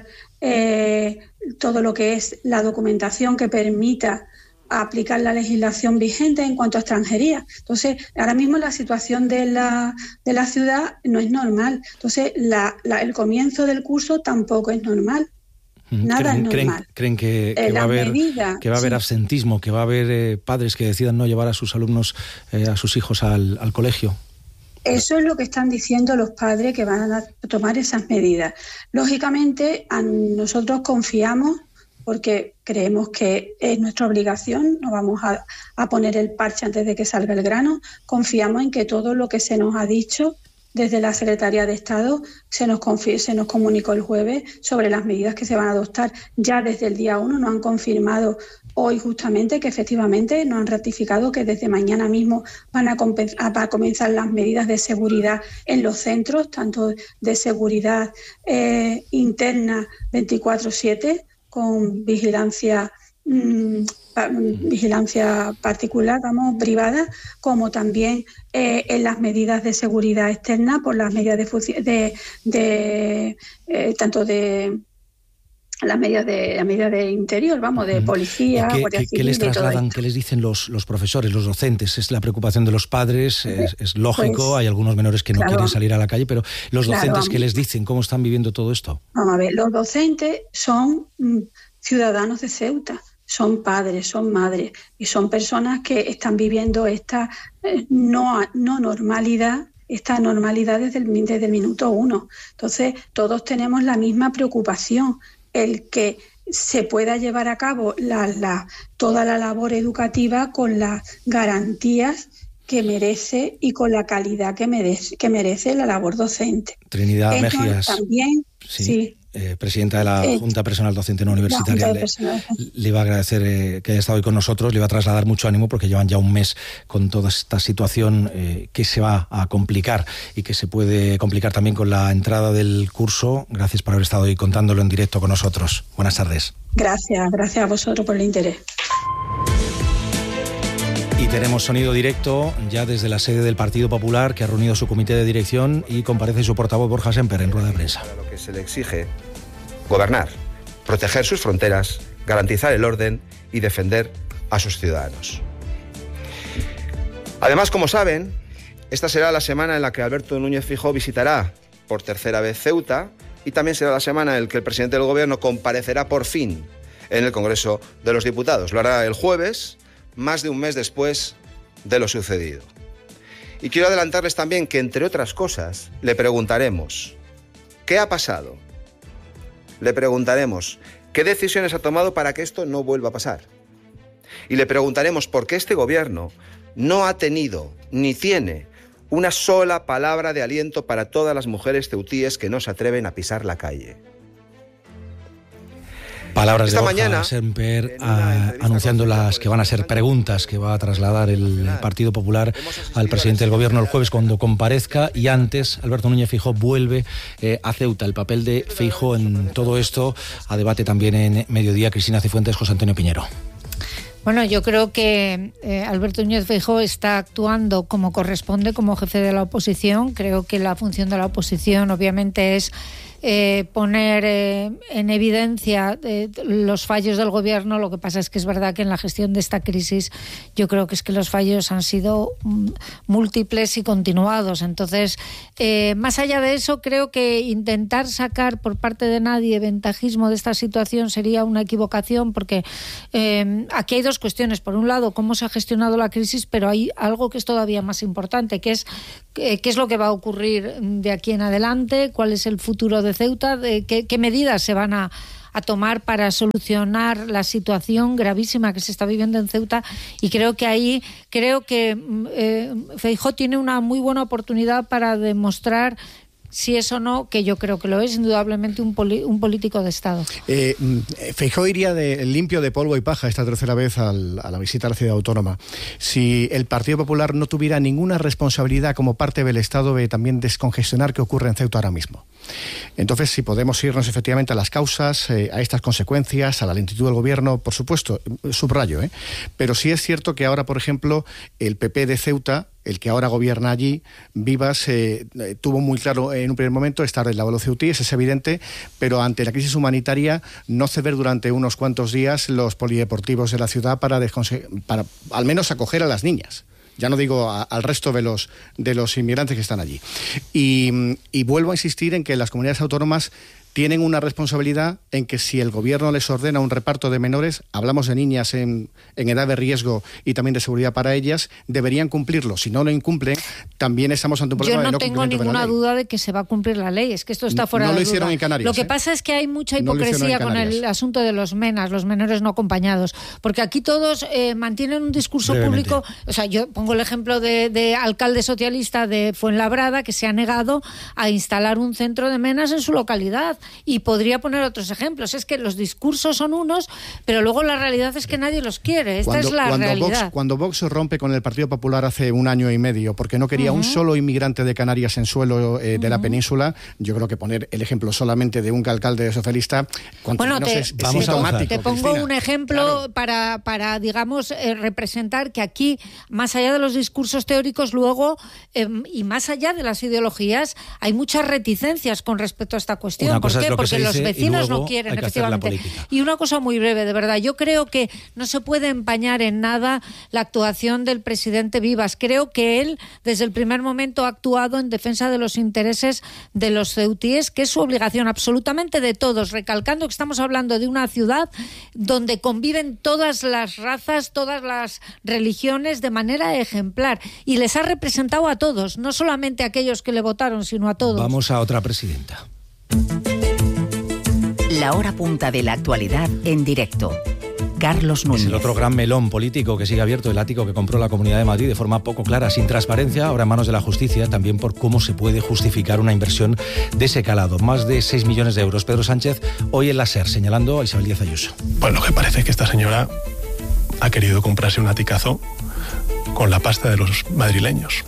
eh, todo lo que es la documentación que permita aplicar la legislación vigente en cuanto a extranjería. Entonces, ahora mismo la situación de la, de la ciudad no es normal. Entonces, la, la, el comienzo del curso tampoco es normal. Nada ¿Creen, es normal. ¿Creen, creen que, que, eh, va a haber, medida, que va a haber sí. absentismo, que va a haber eh, padres que decidan no llevar a sus alumnos, eh, a sus hijos al, al colegio? Eso es lo que están diciendo los padres que van a tomar esas medidas. Lógicamente, a nosotros confiamos porque creemos que es nuestra obligación, no vamos a, a poner el parche antes de que salga el grano. Confiamos en que todo lo que se nos ha dicho desde la Secretaría de Estado se nos, se nos comunicó el jueves sobre las medidas que se van a adoptar. Ya desde el día uno nos han confirmado hoy justamente que efectivamente nos han ratificado que desde mañana mismo van a, a, a comenzar las medidas de seguridad en los centros, tanto de seguridad eh, interna veinticuatro siete con vigilancia mmm, vigilancia particular, vamos, privada, como también eh, en las medidas de seguridad externa por las medidas de, de, de eh, tanto de las medidas de la medida de interior, vamos, de policía, ¿Qué, Guardia qué, Civil ¿Qué les trasladan, y todo qué les dicen los, los profesores, los docentes? Es la preocupación de los padres, es, es lógico, pues, hay algunos menores que no claro, quieren salir a la calle, pero los docentes, claro, ¿qué les dicen? ¿Cómo están viviendo todo esto? Vamos a ver, los docentes son mm, ciudadanos de Ceuta, son padres, son madres y son personas que están viviendo esta eh, no, no normalidad, esta normalidad desde el, desde el minuto uno. Entonces, todos tenemos la misma preocupación, el que se pueda llevar a cabo la, la, toda la labor educativa con las garantías que merece y con la calidad que merece, que merece la labor docente. Trinidad Entonces, Mejías. También, sí. sí. Eh, presidenta de la eh, Junta Personal Docente No Universitaria, le, le iba a agradecer eh, que haya estado hoy con nosotros, le iba a trasladar mucho ánimo porque llevan ya un mes con toda esta situación eh, que se va a complicar y que se puede complicar también con la entrada del curso. Gracias por haber estado hoy contándolo en directo con nosotros. Buenas tardes. Gracias, gracias a vosotros por el interés. Y tenemos sonido directo ya desde la sede del Partido Popular, que ha reunido su comité de dirección y comparece su portavoz Borja Semper en rueda de prensa. Lo que se le exige: gobernar, proteger sus fronteras, garantizar el orden y defender a sus ciudadanos. Además, como saben, esta será la semana en la que Alberto Núñez Feijóo visitará por tercera vez Ceuta y también será la semana en la que el presidente del Gobierno comparecerá por fin en el Congreso de los Diputados. Lo hará el jueves, más de un mes después de lo sucedido. Y quiero adelantarles también que, entre otras cosas, le preguntaremos ¿qué ha pasado? Le preguntaremos qué decisiones ha tomado para que esto no vuelva a pasar. Y le preguntaremos por qué este gobierno no ha tenido ni tiene una sola palabra de aliento para todas las mujeres ceutíes que no se atreven a pisar la calle. Palabras Esta de Borja mañana, Semper a, anunciando las que van a ser preguntas que va a trasladar el Partido Popular al presidente del Gobierno el jueves cuando comparezca, y antes Alberto Núñez Feijóo vuelve eh, a Ceuta. El papel de Feijóo en todo esto a debate también en Mediodía. Cristina Cifuentes, José Antonio Piñero. Bueno, yo creo que eh, Alberto Núñez Feijóo está actuando como corresponde como jefe de la oposición. Creo que la función de la oposición obviamente es eh, poner eh, en evidencia eh, los fallos del gobierno. Lo que pasa es que es verdad que en la gestión de esta crisis yo creo que es que los fallos han sido mm, múltiples y continuados. Entonces, eh, más allá de eso, creo que intentar sacar por parte de nadie ventajismo de esta situación sería una equivocación, porque eh, aquí hay dos cuestiones. Por un lado, cómo se ha gestionado la crisis, pero hay algo que es todavía más importante, que es eh, qué es lo que va a ocurrir de aquí en adelante, cuál es el futuro de Ceuta, de qué, qué medidas se van a, a tomar para solucionar la situación gravísima que se está viviendo en Ceuta. Y creo que ahí, creo que eh, Feijóo tiene una muy buena oportunidad para demostrar si es o no, que yo creo que lo es, indudablemente un, poli, un político de Estado. Eh, Feijóo iría de, limpio de polvo y paja esta tercera vez al, a la visita a la ciudad autónoma. Si el Partido Popular no tuviera ninguna responsabilidad como parte del Estado de también descongestionar qué ocurre en Ceuta ahora mismo. Entonces, si podemos irnos efectivamente a las causas, eh, a estas consecuencias, a la lentitud del gobierno, por supuesto, subrayo, ¿eh? Pero sí es cierto que ahora, por ejemplo, el P P de Ceuta, el que ahora gobierna allí, Vivas, eh, tuvo muy claro en un primer momento estar del lado de los ceutíes, es evidente, pero ante la crisis humanitaria no ceder durante unos cuantos días los polideportivos de la ciudad para, para al menos acoger a las niñas. Ya no digo a, al resto de los, de los inmigrantes que están allí. Y, y vuelvo a insistir en que las comunidades autónomas tienen una responsabilidad en que si el gobierno les ordena un reparto de menores, hablamos de niñas en, en edad de riesgo y también de seguridad para ellas, deberían cumplirlo. Si no lo incumplen, también estamos ante un problema de no cumplimiento de la ley. Yo no tengo ninguna duda de que se va a cumplir la ley, es que esto está fuera no de duda. No lo hicieron en Canarias. Lo que ¿eh? pasa es que hay mucha hipocresía no con el asunto de los menas, los menores no acompañados, porque aquí todos eh, mantienen un discurso Brevemente. público. O sea, yo pongo el ejemplo de, de alcalde socialista de Fuenlabrada, que se ha negado a instalar un centro de menas en su localidad, y podría poner otros ejemplos. Es que los discursos son unos, pero luego la realidad es que nadie los quiere. Esta cuando, es la cuando realidad. Vox, cuando Vox rompe con el Partido Popular hace un año y medio porque no quería uh-huh. un solo inmigrante de Canarias en suelo eh, de uh-huh. la península, yo creo que poner el ejemplo solamente de un alcalde socialista, cuanto bueno, menos te, es, vamos es a automático. Te pongo Cristina. un ejemplo claro. para, para, digamos, eh, representar que aquí, más allá de los discursos teóricos, luego, eh, y más allá de las ideologías, hay muchas reticencias con respecto a esta cuestión. ¿Por qué? Porque los vecinos no quieren, efectivamente. Y una cosa muy breve, de verdad. Yo creo que no se puede empañar en nada la actuación del presidente Vivas. Creo que él, desde el primer momento, ha actuado en defensa de los intereses de los ceutíes, que es su obligación absolutamente de todos, recalcando que estamos hablando de una ciudad donde conviven todas las razas, todas las religiones de manera ejemplar. Y les ha representado a todos, no solamente a aquellos que le votaron, sino a todos. Vamos a otra presidenta. La hora punta de la actualidad en directo. Carlos Núñez. Es el otro gran melón político que sigue abierto, el ático que compró la Comunidad de Madrid de forma poco clara, sin transparencia, ahora en manos de la justicia, también por cómo se puede justificar una inversión de ese calado. Más de seis millones de euros. Pedro Sánchez hoy en la SER, señalando a Isabel Díaz Ayuso. Pues lo que parece es que esta señora ha querido comprarse un aticazo con la pasta de los madrileños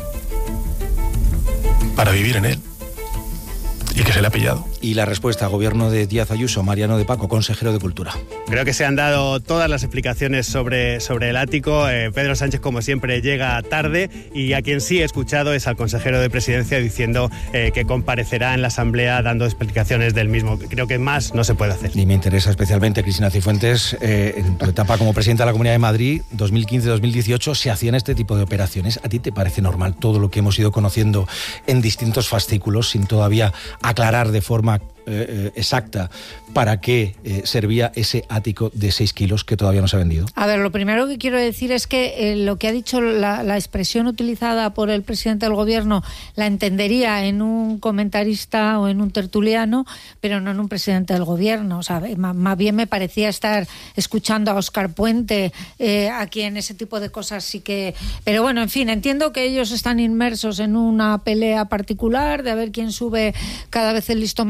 para vivir en él. Y que se le ha pillado. Y la respuesta, gobierno de Díaz Ayuso, Mariano de Paco, consejero de Cultura. Creo que se han dado todas las explicaciones sobre, sobre el ático. Eh, Pedro Sánchez, como siempre, llega tarde, y a quien sí he escuchado es al consejero de Presidencia diciendo eh, que comparecerá en la Asamblea dando explicaciones del mismo. Creo que más no se puede hacer. Y me interesa especialmente, Cristina Cifuentes, eh, en tu etapa como presidenta de la Comunidad de Madrid, dos mil quince dos mil dieciocho, se hacían este tipo de operaciones. ¿A ti te parece normal todo lo que hemos ido conociendo en distintos fascículos, sin todavía aclarar de forma eh, exacta para qué eh, servía ese ático de seis kilos que todavía no se ha vendido? A ver, lo primero que quiero decir es que eh, lo que ha dicho la, la expresión utilizada por el presidente del gobierno la entendería en un comentarista o en un tertuliano, pero no en un presidente del gobierno. O sea, más, más bien me parecía estar escuchando a Óscar Puente, eh, a quien ese tipo de cosas sí que... Pero bueno, en fin, entiendo que ellos están inmersos en una pelea particular de a ver quién sube cada vez el listón más alto.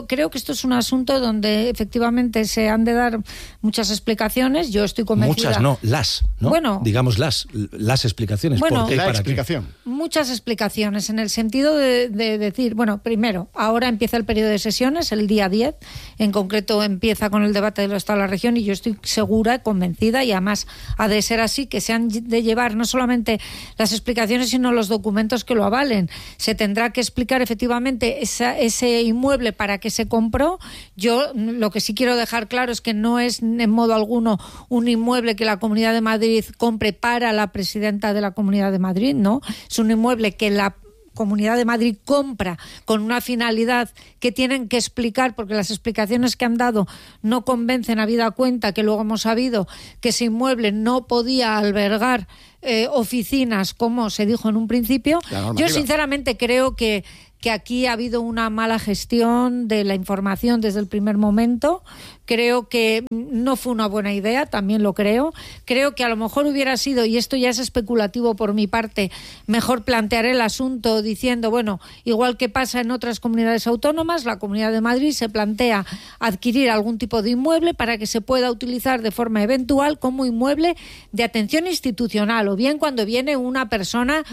creo, creo que esto es un asunto donde efectivamente se han de dar muchas explicaciones. Yo estoy convencida. Muchas, no, las, ¿no? Bueno, digamos las, las explicaciones. Bueno, ¿por qué? La ¿Para explicación. qué? Muchas explicaciones en el sentido de, de decir, bueno, primero, ahora empieza el periodo de sesiones, el día diez, en concreto empieza con el debate del Estado de la región y yo estoy segura, convencida, y además ha de ser así, que se han de llevar no solamente las explicaciones, sino los documentos que lo avalen. Se tendrá que explicar efectivamente esa, ese inmueble para que se compró. Yo lo que sí quiero dejar claro es que no es en modo alguno un inmueble que la Comunidad de Madrid compre para la presidenta de la Comunidad de Madrid, no. Es un inmueble que la Comunidad de Madrid compra con una finalidad que tienen que explicar, porque las explicaciones que han dado no convencen, habida cuenta que luego hemos sabido que ese inmueble no podía albergar eh, oficinas como se dijo en un principio. Yo sinceramente creo que que aquí ha habido una mala gestión de la información desde el primer momento. Creo que no fue una buena idea, también lo creo. Creo que a lo mejor hubiera sido, y esto ya es especulativo por mi parte, mejor plantear el asunto diciendo, bueno, igual que pasa en otras comunidades autónomas, la Comunidad de Madrid se plantea adquirir algún tipo de inmueble para que se pueda utilizar de forma eventual como inmueble de atención institucional, o bien cuando viene una persona,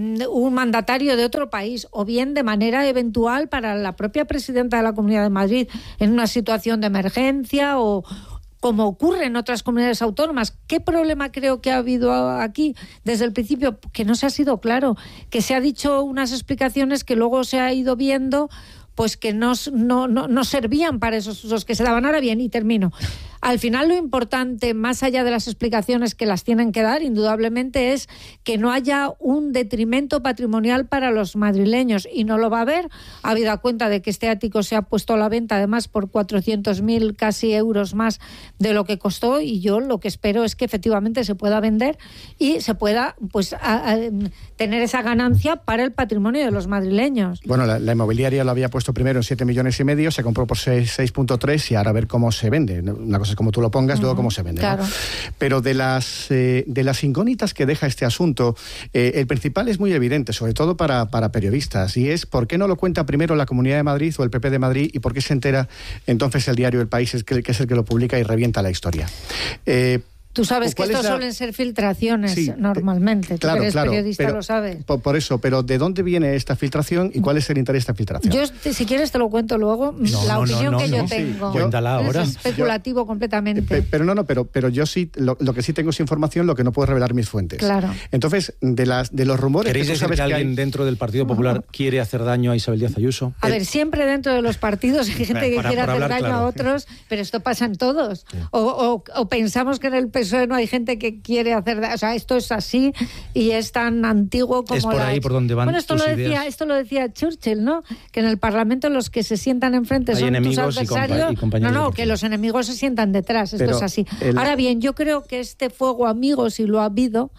un mandatario de otro país, o bien de manera eventual para la propia presidenta de la Comunidad de Madrid en una situación de emergencia, o como ocurre en otras comunidades autónomas. ¿Qué problema creo que ha habido aquí desde el principio? Que no se ha sido claro, que se ha dicho unas explicaciones que luego se ha ido viendo pues que no, no, no, no servían para esos usos que se daban. Ahora bien, y termino. Al final lo importante, más allá de las explicaciones que las tienen que dar, indudablemente, es que no haya un detrimento patrimonial para los madrileños, y no lo va a haber, habida cuenta de que este ático se ha puesto a la venta además por cuatrocientos mil casi euros más de lo que costó, y yo lo que espero es que efectivamente se pueda vender y se pueda pues a, a, tener esa ganancia para el patrimonio de los madrileños. Bueno, la, la inmobiliaria lo había puesto primero en siete millones y medio, se compró por seis punto tres y ahora a ver cómo se vende. Una cosa es como tú lo pongas, uh-huh. luego cómo se vende. Claro. ¿No? Pero de las eh, de las incógnitas que deja este asunto, eh, el principal es muy evidente, sobre todo para, para periodistas, y es ¿por qué no lo cuenta primero la Comunidad de Madrid o el P P de Madrid, y por qué se entera entonces el diario El País, es que, que es el que lo publica y revienta la historia? Eh, Tú sabes que estos la... suelen ser filtraciones sí, normalmente. Claro, Tú eres claro, periodista, pero, lo sabes. Por, por eso, pero ¿de dónde viene esta filtración y cuál es el interés de esta filtración? Yo, si quieres, te lo cuento luego. No, la no, opinión no, no, que no, yo no. tengo. Sí, Cuéntala ahora. Es especulativo yo, completamente. Pero no, no, pero, pero yo sí, lo, lo que sí tengo es información, lo que no puedo revelar mis fuentes. Claro. Entonces, de las de los rumores... ¿Queréis que tú sabes que, que alguien hay... dentro del Partido Popular uh-huh. quiere hacer daño a Isabel Díaz Ayuso? A el... ver, siempre dentro de los partidos hay gente que para, quiere para hacer daño claro. a otros, pero esto pasa en todos. Sí. O, o, o pensamos que en el P S O E no hay gente que que quiere hacer, o sea, esto es así y es tan antiguo como es por la... ahí por donde van bueno, esto tus lo decía, ideas. Esto lo decía Churchill, ¿no? Que en el Parlamento los que se sientan enfrente hay son tus adversarios. Y no, no, que los enemigos se sientan detrás. Esto Pero es así. El... Ahora bien, yo creo que este fuego amigo, si lo ha habido,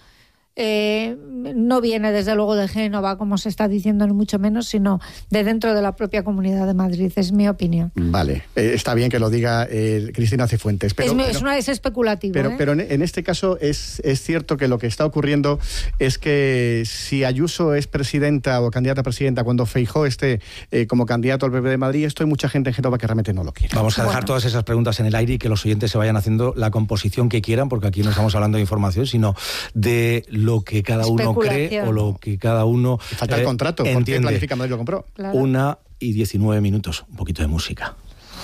Eh, no viene desde luego de Génova, como se está diciendo, ni mucho menos, sino de dentro de la propia Comunidad de Madrid, es mi opinión. Vale, eh, está bien que lo diga eh, Cristina Cifuentes. Pero, es, pero, es, una, es especulativo. Pero, ¿eh? pero en, en este caso es, es cierto que lo que está ocurriendo es que si Ayuso es presidenta o candidata a presidenta cuando Feijóo esté eh, como candidato al P P de Madrid, esto hay mucha gente en Génova que realmente no lo quiere. Vamos a dejar bueno. todas esas preguntas en el aire y que los oyentes se vayan haciendo la composición que quieran, porque aquí no estamos hablando de información, sino de lo que cada uno cree o lo que cada uno falta el contrato, eh, porque Planifica Madrid lo compró. Claro. Una y diecinueve minutos, un poquito de música.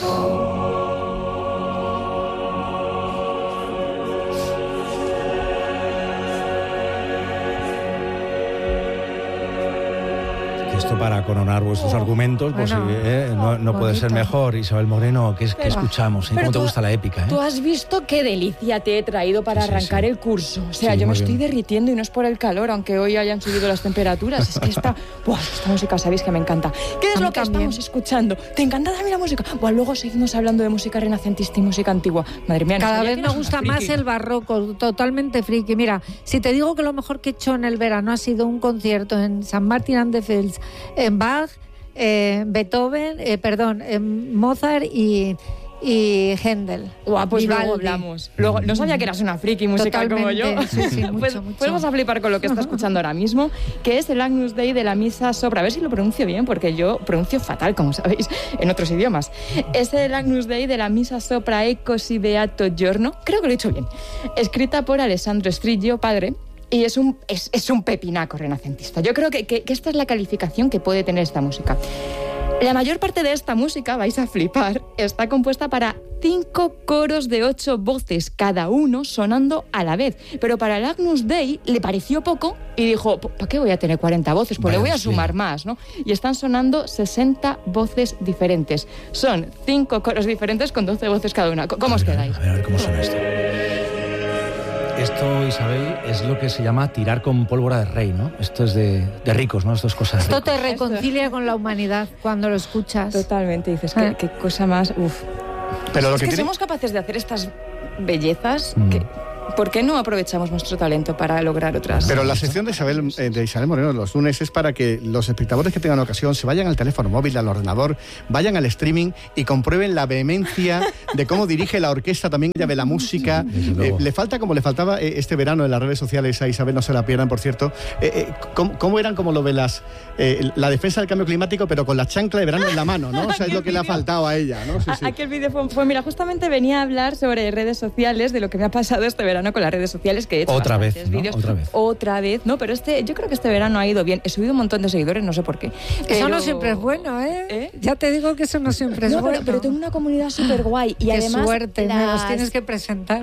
Esto para coronar vuestros oh, argumentos, pues bueno, eh, no, no puede ser mejor. Isabel Moreno, ¿qué, qué escuchamos? ¿Eh? ¿Cómo te gusta la épica? ¿eh? Tú has visto qué delicia te he traído para sí, arrancar sí. el curso. O sea, sí, yo me estoy bien. derritiendo y no es por el calor, aunque hoy hayan subido las temperaturas. Es que esta, buah, esta música sabéis que me encanta. ¿Qué es lo que también. estamos escuchando? ¿Te encanta también la música? Buah, luego seguimos hablando de música renacentista y música antigua. Madre mía, cada vez me gusta más el barroco, totalmente friki. Mira, si te digo que lo mejor que he hecho en el verano ha sido un concierto en San Martín and the Fields, en Bach, Eh, Beethoven, eh, perdón, eh, Mozart y, y Händel. Guau, pues Vivaldi. luego hablamos. Luego, no sabía que eras una friki musical Totalmente, como yo. sí, sí, mucho, pues, mucho. pues vas a flipar con lo que está escuchando ahora mismo, que es el Agnus Dei de la Misa Sopra. A ver si lo pronuncio bien, porque yo pronuncio fatal, como sabéis, en otros idiomas. Es el Agnus Dei de la Misa Sopra e Così Beato Giorno, creo que lo he dicho bien, escrita por Alessandro Striggio, padre. Y es un, es, es un pepinaco renacentista. Yo creo que, que, que esta es la calificación que puede tener esta música. La mayor parte de esta música, vais a flipar, está compuesta para cinco coros de ocho voces, cada uno sonando a la vez. Pero para el Agnus Dei le pareció poco y dijo, ¿para qué voy a tener cuarenta voces? Pues bueno, le voy a sí. sumar más, ¿no? Y están sonando sesenta voces diferentes. Son cinco coros diferentes con doce voces cada una. ¿Cómo os quedáis? A ver, a ver cómo suena esto. Esto, Isabel, es lo que se llama tirar con pólvora de rey, ¿no? Esto es de, de ricos, ¿no? Esto es cosa de Esto ricos. te reconcilia con la humanidad cuando lo escuchas. Totalmente, dices, qué, qué cosa más... Uf. Pero es lo que, que que tiene... somos capaces de hacer estas bellezas Mm. que... ¿Por qué no aprovechamos nuestro talento para lograr otras? Pero la sección de Isabel, eh, de Isabel Moreno los lunes es para que los espectadores que tengan ocasión se vayan al teléfono móvil, al ordenador, vayan al streaming y comprueben la vehemencia de cómo dirige la orquesta, también ella ve la música. Eh, le falta como le faltaba eh, este verano en las redes sociales a Isabel, no se la pierdan, por cierto. Eh, eh, ¿cómo, ¿Cómo eran como lo ve las eh, la defensa del cambio climático, pero con la chancla de verano en la mano, ¿no? O sea, es lo que le ha faltado a ella, ¿no? Sí, sí. Aquel vídeo fue, fue, mira, justamente venía a hablar sobre redes sociales, de lo que me ha pasado este verano con las redes sociales, que he hecho otra vez, ¿no? vídeos. Otra vez. Otra vez, no, pero este, yo creo que este verano ha ido bien. He subido un montón de seguidores, no sé por qué. Pero... Eso no siempre es bueno, ¿eh? ¿Eh? Ya te digo que eso no siempre es no, bueno. Pero, pero tengo una comunidad súper guay. Y Qué además, suerte, las... me los tienes que presentar.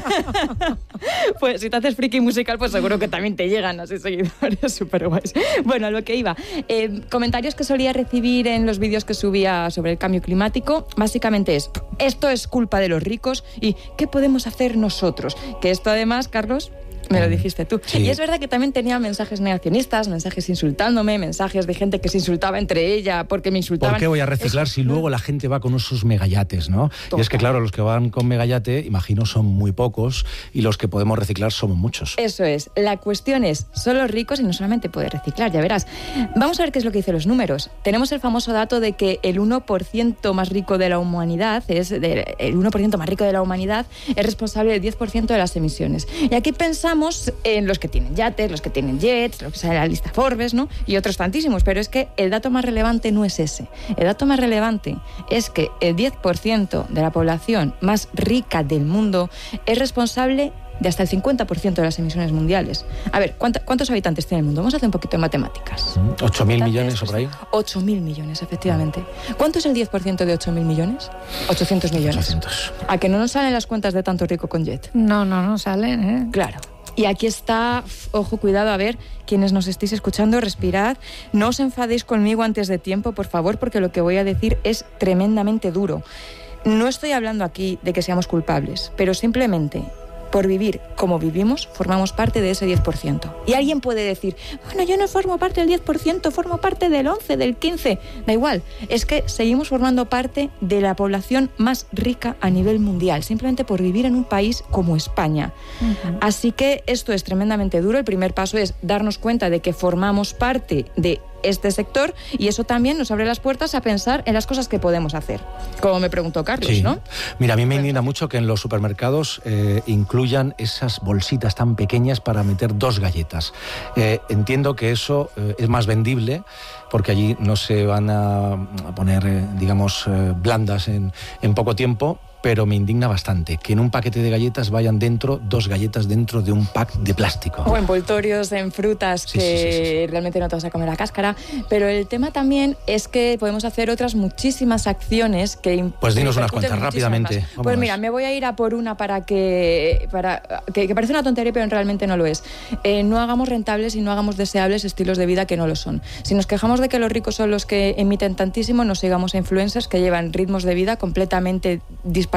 Pues si te haces friki musical, pues seguro que también te llegan así seguidores súper guays. Bueno, a lo que iba. Eh, comentarios que solía recibir en los vídeos que subía sobre el cambio climático, básicamente es, esto es culpa de los ricos y ¿qué podemos hacer nosotros? Que esto además, Carlos... Me lo dijiste tú. Sí. Y es verdad que también tenía mensajes negacionistas, mensajes insultándome, mensajes de gente que se insultaba entre ella porque me insultaban. ¿Por qué voy a reciclar Eso, si luego la gente va con esos megayates, ¿no? Total. Y es que, claro, los que van con megayate, imagino, son muy pocos y los que podemos reciclar somos muchos. Eso es. La cuestión es, son los ricos y no solamente puedes reciclar, ya verás. Vamos a ver qué es lo que dicen los números. Tenemos el famoso dato de que el uno por ciento más rico de la humanidad, es de, el uno por ciento más rico de la humanidad es responsable del diez por ciento de las emisiones. Y aquí pensamos en los que tienen yates, los que tienen jets, los que sale en la lista Forbes, ¿no? Y otros tantísimos, pero es que el dato más relevante no es ese. El dato más relevante es que el diez por ciento de la población más rica del mundo es responsable de hasta el cincuenta por ciento de las emisiones mundiales. A ver, ¿cuántos habitantes tiene el mundo? Vamos a hacer un poquito de matemáticas. ¿ocho mil millones o por ahí? ocho mil millones, efectivamente. ¿Cuánto es el diez por ciento de ocho mil millones? ochocientos millones. ochocientos. ¿A que no nos salen las cuentas de tanto rico con jet? No, no, no salen, ¿eh? Claro. Y aquí está, ojo, cuidado, a ver, quienes nos estéis escuchando, respirad, no os enfadéis conmigo antes de tiempo, por favor, porque lo que voy a decir es tremendamente duro. No estoy hablando aquí de que seamos culpables, pero simplemente por vivir como vivimos, formamos parte de ese diez por ciento. Y alguien puede decir, bueno, yo no formo parte del diez por ciento, formo parte del once por ciento, del quince por ciento. Da igual, es que seguimos formando parte de la población más rica a nivel mundial, simplemente por vivir en un país como España. Uh-huh. Así que esto es tremendamente duro. El primer paso es darnos cuenta de que formamos parte de este sector y eso también nos abre las puertas a pensar en las cosas que podemos hacer, como me preguntó Carlos, sí. ¿no? Mira, a mí me indigna mucho que en los supermercados eh, incluyan esas bolsitas tan pequeñas para meter dos galletas. Eh, entiendo que eso eh, es más vendible porque allí no se van a, a poner, eh, digamos, eh, blandas en, en poco tiempo, pero me indigna bastante que en un paquete de galletas vayan dentro dos galletas dentro de un pack de plástico. O envoltorios en frutas sí, que sí, sí, sí. realmente no te vas a comer la cáscara. Pero el tema también es que podemos hacer otras muchísimas acciones que... Pues dinos unas cuantas rápidamente. Pues mira, me voy a ir a por una para que... Para, que, que parece una tontería, pero realmente no lo es. Eh, no hagamos rentables y no hagamos deseables estilos de vida que no lo son. Si nos quejamos de que los ricos son los que emiten tantísimo, nos sigamos a influencers que llevan ritmos de vida completamente disparatados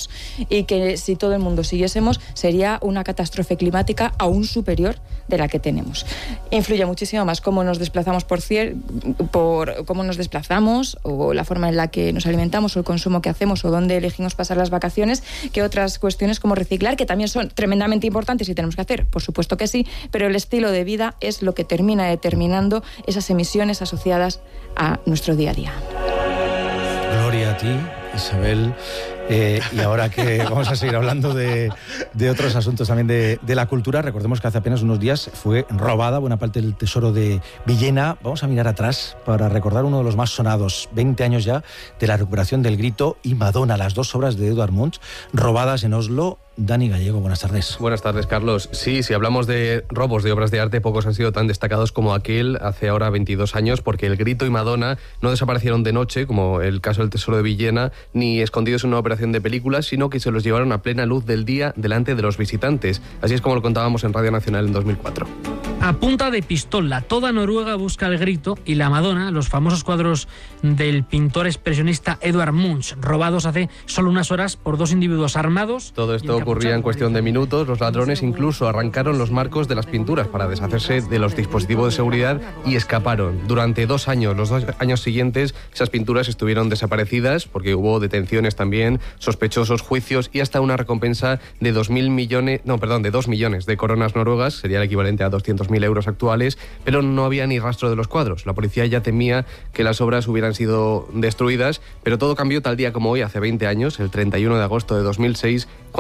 y que si todo el mundo siguiésemos sería una catástrofe climática aún superior de la que tenemos. Influye muchísimo más cómo nos desplazamos por, cier- por cómo nos desplazamos o la forma en la que nos alimentamos o el consumo que hacemos o dónde elegimos pasar las vacaciones que otras cuestiones como reciclar, que también son tremendamente importantes y tenemos que hacer, por supuesto que sí, pero el estilo de vida es lo que termina determinando esas emisiones asociadas a nuestro día a día. Gloria a ti, Isabel. Eh, y ahora que vamos a seguir hablando de, de otros asuntos también de, de la cultura, recordemos que hace apenas unos días fue robada buena parte del tesoro de Villena. Vamos a mirar atrás para recordar uno de los más sonados, veinte años ya, de la recuperación del Grito y Madonna, las dos obras de Edvard Munch, robadas en Oslo. Dani Gallego, buenas tardes. Buenas tardes, Carlos. Sí, si hablamos de robos de obras de arte, pocos han sido tan destacados como aquel hace ahora veintidós años, porque el Grito y Madonna no desaparecieron de noche, como el caso del tesoro de Villena, ni escondidos en una operación de películas, sino que se los llevaron a plena luz del día delante de los visitantes. Así es como lo contábamos en Radio Nacional en dos mil cuatro. A punta de pistola, toda Noruega busca el Grito y la Madonna, los famosos cuadros del pintor expresionista Edvard Munch, robados hace solo unas horas por dos individuos armados. Todo esto ocurría en cuestión de minutos. Los ladrones incluso arrancaron los marcos de las pinturas para deshacerse de los dispositivos de seguridad y escaparon. Durante dos años, los dos años siguientes, esas pinturas estuvieron desaparecidas porque hubo detenciones también, sospechosos, juicios y hasta una recompensa de dos mil millones, no, perdón, de dos millones de coronas noruegas, sería el equivalente a doscientos mil euros actuales, pero no había ni rastro de los cuadros. La policía ya temía que las obras hubieran sido destruidas, pero todo cambió tal día como hoy, hace veinte años, el treinta y uno de agosto de dos mil seis,